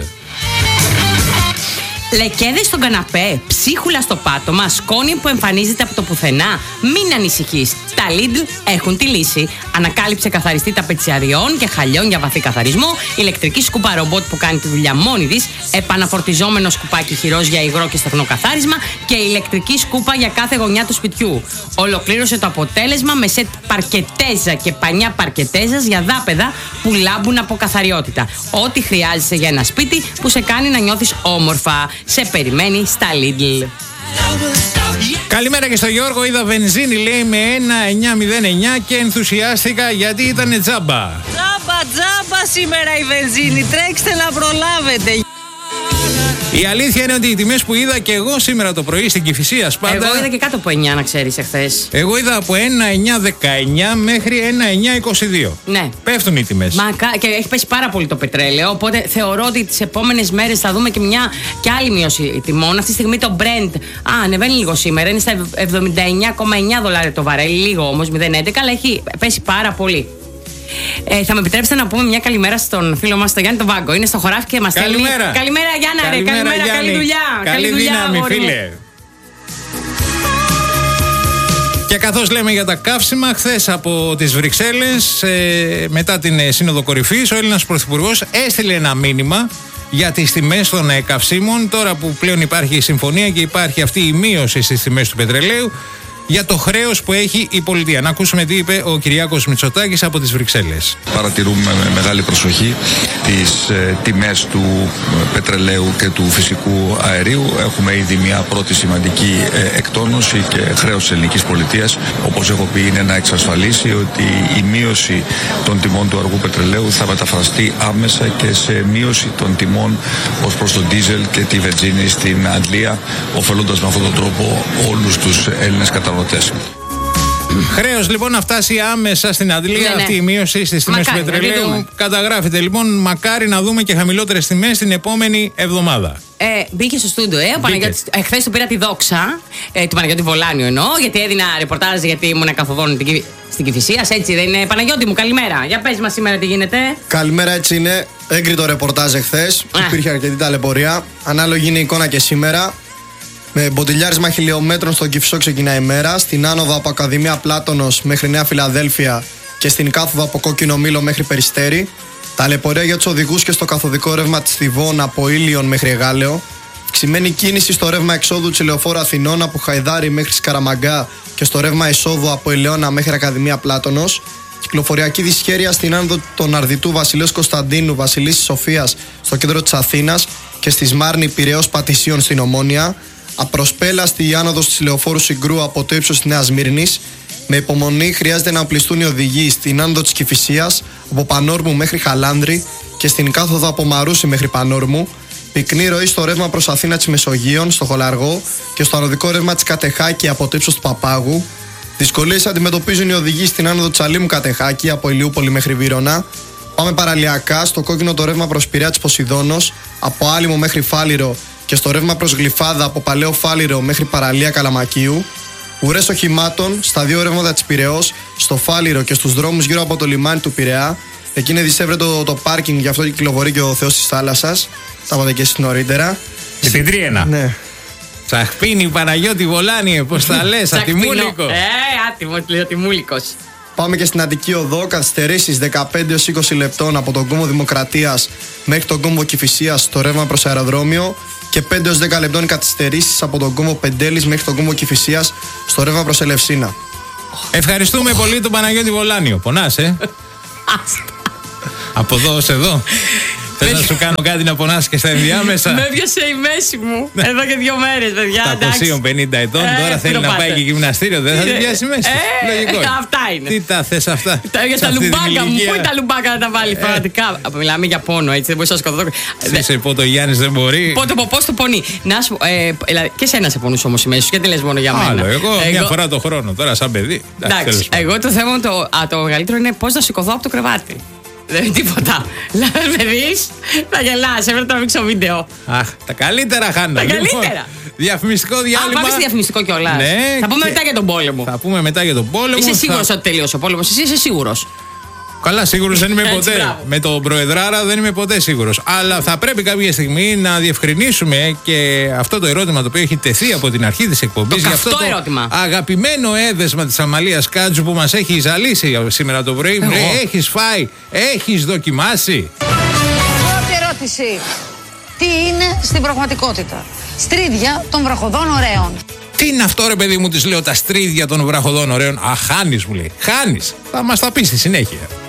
Λεκέδες στον καναπέ, ψίχουλα στο πάτωμα, σκόνη που εμφανίζεται από το πουθενά. Μην ανησυχείς. Τα Lidl έχουν τη λύση. Ανακάλυψε καθαριστή ταπετσαριών και χαλιών για βαθύ καθαρισμό, ηλεκτρική σκούπα ρομπότ που κάνει τη δουλειά μόνη της, επαναφορτιζόμενο σκουπάκι χειρός για υγρό και στεγνό καθάρισμα και ηλεκτρική σκούπα για κάθε γωνιά του σπιτιού. Ολοκλήρωσε το αποτέλεσμα με σετ παρκετέζα και πανιά παρκετέζας για δάπεδα που λάμπουν από καθαριότητα. Ό,τι χρειάζεσαι για ένα σπίτι που σε κάνει να νιώθεις όμορφα. Σε περιμένει στα Lidl. Καλημέρα και στο Γιώργο. Είδα βενζίνη, λέει, με ένα εννιά μηδέν εννιά και ενθουσιάστηκα γιατί ήταν τζάμπα. Τζάμπα, τζάμπα σήμερα η βενζίνη. Τρέξτε να προλάβετε. Η αλήθεια είναι ότι οι τιμές που είδα και εγώ σήμερα το πρωί στην Κηφισίας πάντα. Εγώ είδα και κάτω από εννιά, να ξέρεις, εχθές. Εγώ είδα από ένα εννιά δεκαεννιά μέχρι ένα εννιά είκοσι δύο. Ναι. Πέφτουν οι τιμές. Μα, και έχει πέσει πάρα πολύ το πετρέλαιο. Οπότε θεωρώ ότι τις επόμενες μέρες θα δούμε και μια και άλλη μείωση τιμών. Αυτή τη στιγμή το Brent α, ανεβαίνει λίγο σήμερα. Είναι στα εβδομήντα εννιά κόμμα εννιά δολάρια το βαρέλι. Λίγο όμως, μηδέν κόμμα έντεκα, αλλά έχει πέσει πάρα πολύ. Ε, θα με επιτρέψετε να πούμε μια καλημέρα στον φίλο μας, τον Γιάννη τον Βάγκο. Είναι στο χωράφι και μας στέλνει. Καλημέρα. Καλημέρα, Γιάννα, καλημέρα, ρε. Καλημέρα, Γιάννη. καλή δουλειά. Καλή, καλή δύναμη, φίλε. Και καθώς λέμε για τα καύσιμα, χθες από τις Βρυξέλλες, ε, μετά την ε, Σύνοδο Κορυφής, ο Έλληνας Πρωθυπουργός έστειλε ένα μήνυμα για τις τιμές των ε, καυσίμων. Τώρα που πλέον υπάρχει η συμφωνία και υπάρχει αυτή η μείωση στις τιμές του πετρελαίου, για το χρέος που έχει η πολιτεία. Να ακούσουμε τι είπε ο Κυριάκος Μητσοτάκης από τις Βρυξέλλες. Παρατηρούμε με μεγάλη προσοχή τις ε, τιμές του πετρελαίου και του φυσικού αερίου. Έχουμε ήδη μια πρώτη σημαντική ε, εκτόνωση και χρέος της ελληνικής πολιτείας. Όπως έχω πει, είναι να εξασφαλίσει ότι η μείωση των τιμών του αργού πετρελαίου θα μεταφραστεί άμεσα και σε μείωση των τιμών ως προς τον ντίζελ και τη βενζίνη στην Αγγλία, ωφελώντας με αυτόν τον τρόπο όλους τους Έλληνες καταναλωτές. Χρέος λοιπόν να φτάσει άμεσα στην Αντλία, ναι, ναι. Αυτή η μείωση στις τιμές του πετρελαίου. Καταγράφεται λοιπόν, μακάρι να δούμε και χαμηλότερες τιμές την επόμενη εβδομάδα. Ε, μπήκε στο στούντιο, ε, ο Παναγιώτης, ε, χθες του πήρα τη δόξα, ε, του Παναγιώτη Βολάνιου εννοώ, γιατί έδινα ρεπορτάζ γιατί ήμουν καθοδόν στην Κηφισίας, έτσι δεν είναι? Παναγιώτη μου, καλημέρα. Για πες μας σήμερα τι γίνεται. Καλημέρα, έτσι είναι. Έγκριτο ρεπορτάζ εχθές, υπήρχε αρκετή ταλαιπωρία. Ανάλογη είναι η εικόνα και σήμερα. Με μποτιλιάρισμα χιλιόμετρων στον Κηφισό ξεκινάει η μέρα. Στην άνοδο από Ακαδημία Πλάτωνος μέχρι Νέα Φιλαδέλφια και στην κάθοδο από Κόκκινο Μήλο μέχρι Περιστέρι. Ταλαιπωρία για τους οδηγούς και στο καθοδικό ρεύμα της Θηβών από Ήλιον μέχρι Εγάλεο. Αυξημένη κίνηση στο ρεύμα εξόδου της Λεωφόρου Αθηνών από Χαϊδάρι μέχρι Σκαραμαγκά και στο ρεύμα εισόδου από Ελαιώνα μέχρι Ακαδημία Πλάτωνος. Κυκλοφοριακή δυσχέρεια στην άνοδο των Αρδιτού Βασιλέως Κωνσταντίνου Βασιλής της Σοφίας στο κέντρο της Αθήνας και στη Σμάρνη Πειραιώς Πατησίων στην Ομόνια. Απροσπέλαστη η άνοδος της Λεωφόρου Συγκρού από το ύψος της Νέας Μύρνης. Με υπομονή χρειάζεται να οπλιστούν οι οδηγοί στην άνοδο της Κηφισίας από Πανόρμου μέχρι Χαλάνδρη και στην κάθοδο από Μαρούσι μέχρι Πανόρμου. Πυκνή ροή στο ρεύμα προς Αθήνα της Μεσογείων, στο Χολαργό και στο ανωδικό ρεύμα της Κατεχάκη από το ύψος του Παπάγου. Δυσκολίες αντιμετωπίζουν οι οδηγοί στην άνοδο της Αλήμου Κατεχάκη από Ηλιούπολη μέχρι Βύρωνα. Πάμε παραλιακά στο κόκκινο το ρεύμα προς Πειραιά της Ποσειδώνος από Άλυμο μέχρι Φάληρο και στο ρεύμα προς Γλυφάδα από Παλαιό Φάληρο μέχρι παραλία Καλαμακίου. Ουρές οχημάτων στα δύο ρεύματα της Πειραιώς, στο Φάληρο και στους δρόμους γύρω από το λιμάνι του Πειραιά. Εκεί είναι δυσέβρετο το πάρκινγκ, γι' αυτό κυκλοφορεί και ο Θεός της θάλασσας. Τα είπατε και εσείς νωρίτερα. Στην Τρίαινα. Ναι. Τσαχπίνη Παναγιώτη Βολάνιε, πώς τα λες, Ατιμούλικο. Ε, άτιμο, Ατιμούλικος. Πάμε και στην Αττική Οδό, καθυστερήσεις δεκαπέντε έως είκοσι λεπτών από τον κόμβο Δημοκρατίας μέχρι τον κόμβο Κηφισίας στο ρεύμα προς αεροδρόμιο και πέντε έως δέκα λεπτών καθυστερήσεις από τον κόμβο Πεντέλης μέχρι τον κόμβο Κηφισίας στο ρεύμα προς Ελευσίνα. Ευχαριστούμε πολύ τον Παναγιώτη Βολάνιο. Πονάς, ε? Από εδώ ως εδώ. Θες να σου κάνω κάτι να πονάς και στα ενδιάμεσα? Με έπιασε η μέση μου εδώ και δύο μέρες, παιδιά. Τα πενήντα ετών, τώρα θέλει να πάει και γυμναστήριο. Δεν θα την πιάσει μέση. Λογικό. Αυτά είναι. Τι τα θες αυτά? Για τα λουμπάκα μου. Πού είναι τα λουμπάκα να τα βάλει πραγματικά? Μιλάμε για πόνο, έτσι. Δεν μπορεί να σκοτώ. Σε πω το Γιάννης δεν μπορεί. Πότε πω, πώς το πονεί. Να σου και σένα σε πονούσε όμως η μέση σου, γιατί λες μόνο για μένα? Άλλο, εγώ μια φορά το χρόνο, τώρα σαν παιδί. Εντάξει, εγώ το θέμα το μεγαλύτερο είναι πώς να σηκωθώ από το κρεβάτι. Δεν είναι τίποτα. Με δεις, θα γελάς, έπρεπε να τραβήξω βίντεο. Αχ, τα καλύτερα, Χάννα. Τα καλύτερα. Διαφημιστικό διάλειμμα. Α, πάμε στη διαφημιστικό κιόλας. Ναι, θα πούμε και... μετά για τον πόλεμο. Θα πούμε μετά για τον πόλεμο. Είσαι σίγουρος θα... ότι τελείωσε ο πόλεμος? Εσύ είσαι σίγουρος? Καλά, σίγουρος δεν είμαι Έτσι, ποτέ. μπράβο. Με τον Προεδράρα δεν είμαι ποτέ σίγουρος. Αλλά θα πρέπει κάποια στιγμή να διευκρινίσουμε και αυτό το ερώτημα το οποίο έχει τεθεί από την αρχή της εκπομπής. Το για αυτό το ερώτημα. αγαπημένο έδεσμα της Αμαλίας Κάτζου που μας έχει ζαλίσει σήμερα το πρωί. Ε, έχεις φάει, έχεις δοκιμάσει? Πρώτη ερώτηση. Τι είναι στην πραγματικότητα? Στρίδια των βραχοδών ωραίων. Τι είναι αυτό, ρε παιδί μου, της λέω, τα στρίδια των βραχοδών ωραίων? Α, χάνεις, μου λέει. Χάνεις. Θα μας τα πει στη συνέχεια.